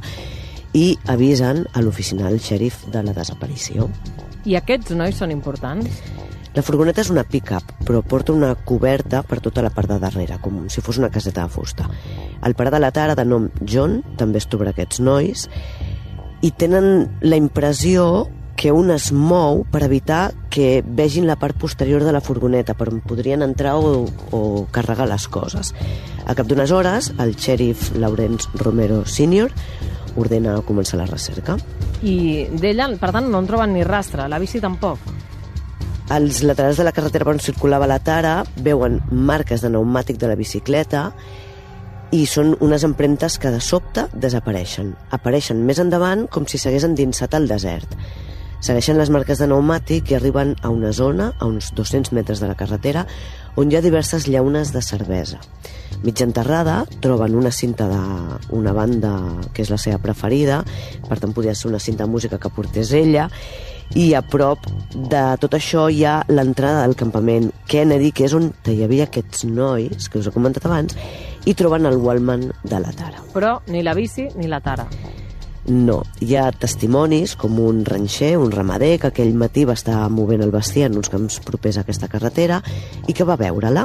i avisen a l'oficina del xèrif de la desaparició. I aquests nois són importants? La furgoneta és una pick-up, però porta una coberta per tota la part de darrere, com si fos una caseta de fusta. El pare de la Tara, de nom John, també es troba aquests nois, i tenen la impressió que un es mou per evitar que vegin la part posterior de la furgoneta, per on podrien entrar o carregar les coses. Al cap d'unes hores, el xèrif Lawrence Romero Sr. ordena començar la recerca. I d'ella, per tant, no en troben ni rastre, la bici tampoc? Als laterals de la carretera per on circulava la Tara veuen marques de pneumàtic de la bicicleta i són unes empremtes que de sobte desapareixen. Apareixen més endavant com si s'hagués endinsat al desert. Segueixen les marques de pneumàtic i arriben a una zona, a uns 200 metres de la carretera, on hi ha diverses llaunes de cervesa. Mig enterrada, troben una cinta d'una banda que és la seva preferida, per tant podria ser una cinta de música que portés ella, i a prop de tot això hi ha l'entrada del campament Kennedy, que és on hi havia aquests nois, que us he comentat abans, i troben el Walkman de la Tara. Però ni la bici ni la Tara. No, hi ha testimonis com un ranxer, un ramader, que aquell matí va estar movent el bestiar en uns camps propers a aquesta carretera i que va veure-la.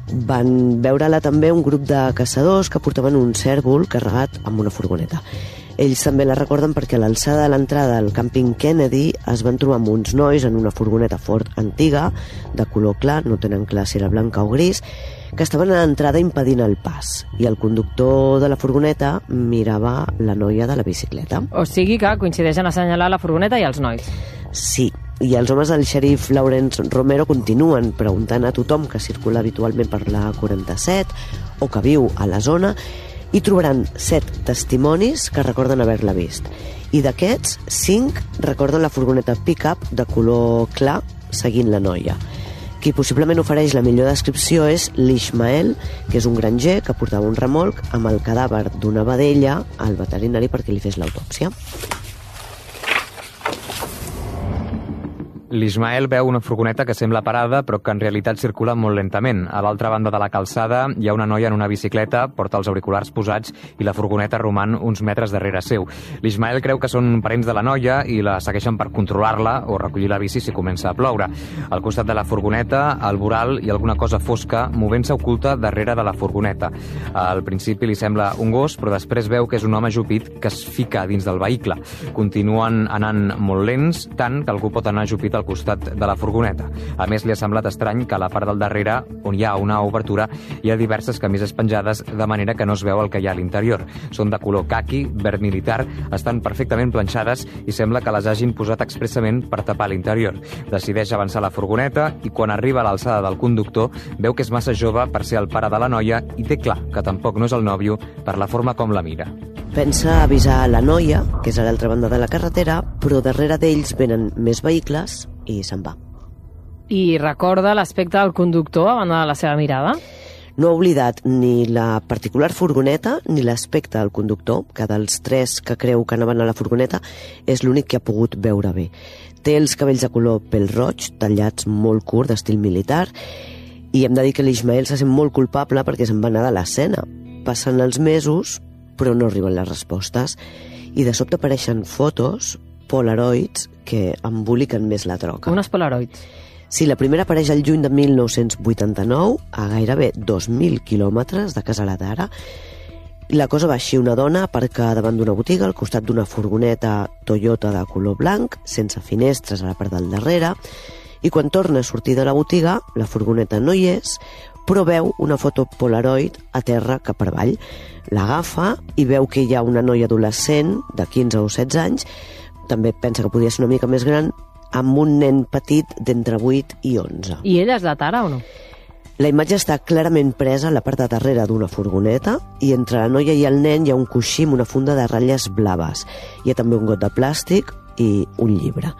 Van veure-la també un grup de caçadors que portaven un cèrvol carregat amb una furgoneta. Ells també la recorden perquè a l'alçada de l'entrada del càmping Kennedy es van trobar amb uns nois en una furgoneta Ford antiga, de color clar, no tenen clar si era blanca o gris, que estaven a l'entrada impedint el pas, i el conductor de la furgoneta mirava la noia de la bicicleta. O sigui que coincideix en assenyalar la furgoneta i els nois. Sí, i els homes del xèrif Lawrence Romero continuen preguntant a tothom que circula habitualment per la 47 o que viu a la zona, i trobaran 7 testimonis que recorden haver-la vist. I d'aquests, 5 recorden la furgoneta pick-up de color clar seguint la noia. Qui possiblement ofereix la millor descripció és l'Ishmael, que és un granger que portava un remolc amb el cadàver d'una vedella al veterinari perquè li fes l'autòpsia. L'Ismael veu una furgoneta que sembla parada, però que en realitat circula molt lentament. A l'altra banda de la calçada hi ha una noia en una bicicleta, porta els auriculars posats i la furgoneta roman uns metres darrere seu. L'Ismael creu que són parents de la noia i la segueixen per controlar-la o recollir la bici si comença a ploure. Al costat de la furgoneta, al voral, hi ha alguna cosa fosca movent-se oculta darrere de la furgoneta. Al principi li sembla un gos, però després veu que és un home ajupit que es fica dins del vehicle. Continuen anant molt lents, tant que algú pot anar ajupit al costat de la furgoneta. A més, li ha semblat estrany que a la part del darrere, on hi ha una obertura, hi ha diverses camises penjades, de manera que no es veu el que hi ha a l'interior. Són de color caqui, verd militar, estan perfectament planxades i sembla que les hagin posat expressament per tapar l'interior. Decideix avançar la furgoneta i quan arriba a l'alçada del conductor veu que és massa jove per ser el pare de la noia i té clar que tampoc no és el nòvio per la forma com la mira. Pensa avisar la noia, que és a l'altra banda de la carretera, però darrere d'ells venen més vehicles i se'n va. I recorda l'aspecte del conductor a banda de la seva mirada? No ha oblidat ni la particular furgoneta ni l'aspecte del conductor, que dels 3 que creu que anaven a la furgoneta és l'únic que ha pogut veure bé. Té els cabells de color pèl roig, tallats molt curt, d'estil militar, i hem de dir que l'Ismael se sent molt culpable perquè se'n va anar de l'escena. Passen els mesos, però no arriben les respostes, i de sobte apareixen fotos, polaroids, que emboliquen més la troca. Unes polaroids. Sí, la primera apareix el juny de 1989, a gairebé 2.000 quilòmetres de casa a la Tara. La cosa va així: una dona aparca davant d'una botiga al costat d'una furgoneta Toyota de color blanc, sense finestres a la part del darrere, i quan torna a sortir de la botiga, la furgoneta no hi és, però veu una foto polaroid a terra cap per avall. L'agafa i veu que hi ha una noia adolescent de 15 o 16 anys, també pensa que podia ser una mica més gran, amb un nen petit d'entre 8 i 11. I ella és la Tara o no? La imatge està clarament presa a la part de darrere d'una furgoneta i entre la noia i el nen hi ha un coixí amb una funda de ratlles blaves. Hi ha també un got de plàstic i un llibre.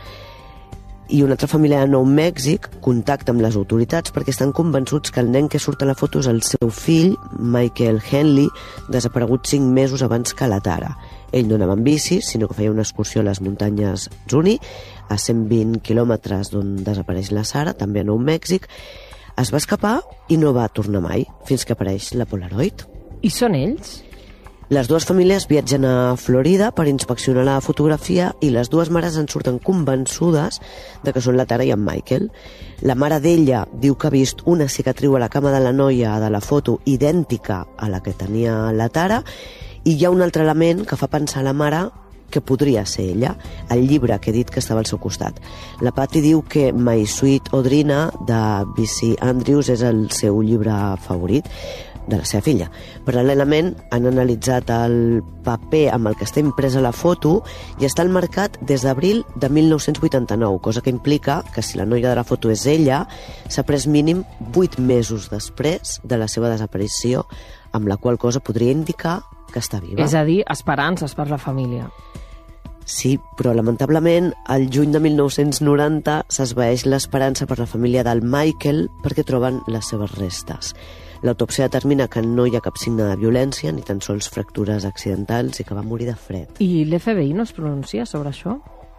I una altra família de Nou Mèxic contacta amb les autoritats perquè estan convençuts que el nen que surt a la foto és el seu fill, Michael Henley, desaparegut 5 mesos abans que la Tara. Ell no anava en bici, sinó que feia una excursió a les muntanyes Zuni, a 120 quilòmetres d'on desapareix la Sara, també a Nou Mèxic. Es va escapar i no va tornar mai, fins que apareix la Polaroid. I són ells? Les dues famílies viatgen a Florida per inspeccionar la fotografia i les dues mares en surten convençudes de que són la Tara i en Michael. La mare d'ella diu que ha vist una cicatriu a la cama de la noia de la foto idèntica a la que tenia la Tara, i hi ha un altre element que fa pensar a la mare que podria ser ella, el llibre que he dit que estava al seu costat. La Patty diu que My Sweet Audrina, de B.C. Andrews, és el seu llibre favorit de la seva filla. Paral·lelament, han analitzat el paper amb el que està impresa la foto i està al mercat des d'abril de 1989, cosa que implica que si la noia de la foto és ella, s'ha pres mínim 8 mesos després de la seva desaparició, amb la qual cosa podria indicar que està viva. És a dir, esperances per la família. Sí, però lamentablement, al juny de 1990 s'esvaeix l'esperança per la família del Michael perquè troben les seves restes. L'autòpsia determina que no hi ha cap signe de violència, ni tan sols fractures accidentals, i que va morir de fred. I l'FBI no es pronuncia sobre això?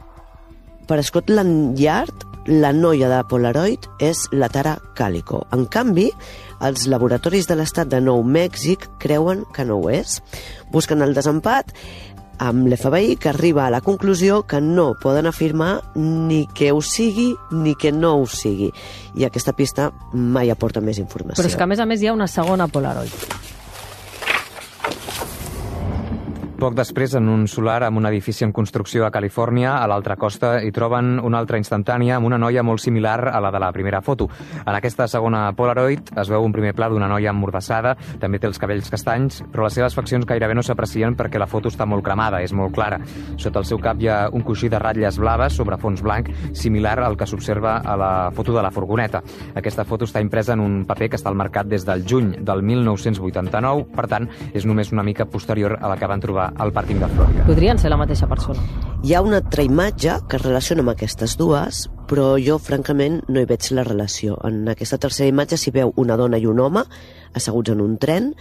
Per Scotland Yard, la noia de Polaroid és la Tara Calico. En canvi, els laboratoris de l'estat de Nou Mèxic creuen que no ho és. Busquen el desempat amb l'FBI, que arriba a la conclusió que no poden afirmar ni que ho sigui ni que no ho sigui. I aquesta pista mai aporta més informació. Però és que a més hi ha una segona Polaroid. Poc després, en un solar amb un edifici en construcció a Califòrnia, a l'altra costa, hi troben una altra instantània amb una noia molt similar a la de la primera foto. En aquesta segona Polaroid es veu un primer pla d'una noia emmordassada, també té els cabells castanys, però les seves faccions gairebé no s'aprecien perquè la foto està molt cremada, és molt clara. Sota el seu cap hi ha un coixí de ratlles blaves sobre fons blanc, similar al que s'observa a la foto de la furgoneta. Aquesta foto està impresa en un paper que està al mercat des del juny del 1989, per tant, és només una mica posterior a la que van trobar al pàrquing de Florida. Podrien ser la mateixa persona. Hi ha una altra imatge que es relaciona amb aquestes dues, però jo, francament, no hi veig la relació. En aquesta tercera imatge s'hi veu una dona i un home asseguts en un tren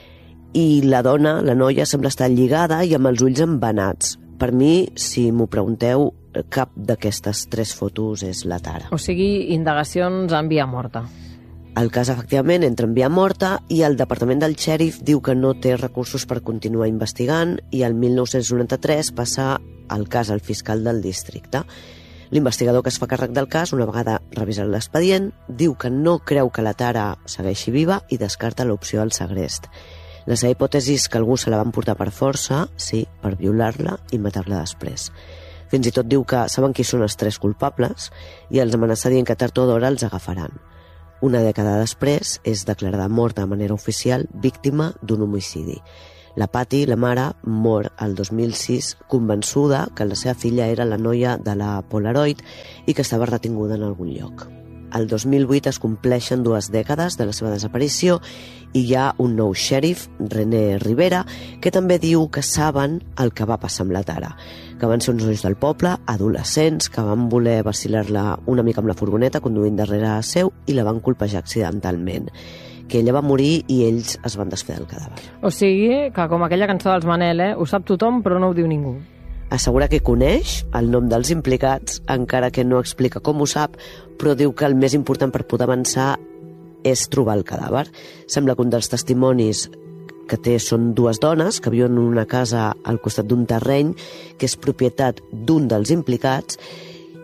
i la dona, la noia, sembla estar lligada i amb els ulls embenats. Per mi, si m'ho pregunteu, cap d'aquestes tres fotos és la Tara. O sigui, indagacions en via morta. El cas, efectivament, entra en via morta i el departament del xèrif diu que no té recursos per continuar investigant i el 1993 passa el cas al fiscal del districte. L'investigador que es fa càrrec del cas, una vegada revisat l'expedient, diu que no creu que la Tara segueixi viva i descarta l'opció del segrest. La seva hipòtesi és que algú se la van portar per força, sí, per violar-la i matar-la després. Fins i tot diu que saben qui són els tres culpables i els amenaça dient que tard o d'hora els agafaran. Una dècada després és declarada morta de manera oficial víctima d'un homicidi. La Patty, la mare, mor el 2006 convençuda que la seva filla era la noia de la Polaroid i que estava retinguda en algun lloc. El 2008 es compleixen 2 dècades de la seva desaparició i hi ha un nou xèrif, René Rivera, que també diu que saben el que va passar amb la Tara, que van ser uns nois del poble, adolescents, que van voler vacilar-la una mica amb la furgoneta conduint darrere seu i la van colpejar accidentalment, que ella va morir i ells es van desfer del cadàver. O sigui, que com aquella cançó dels Manel, ho sap tothom però no ho diu ningú. Assegura que coneix el nom dels implicats, encara que no explica com ho sap, però diu que el més important per poder avançar és trobar el cadàver. Sembla que un dels testimonis que té són 2 dones que viuen en una casa al costat d'un terreny que és propietat d'un dels implicats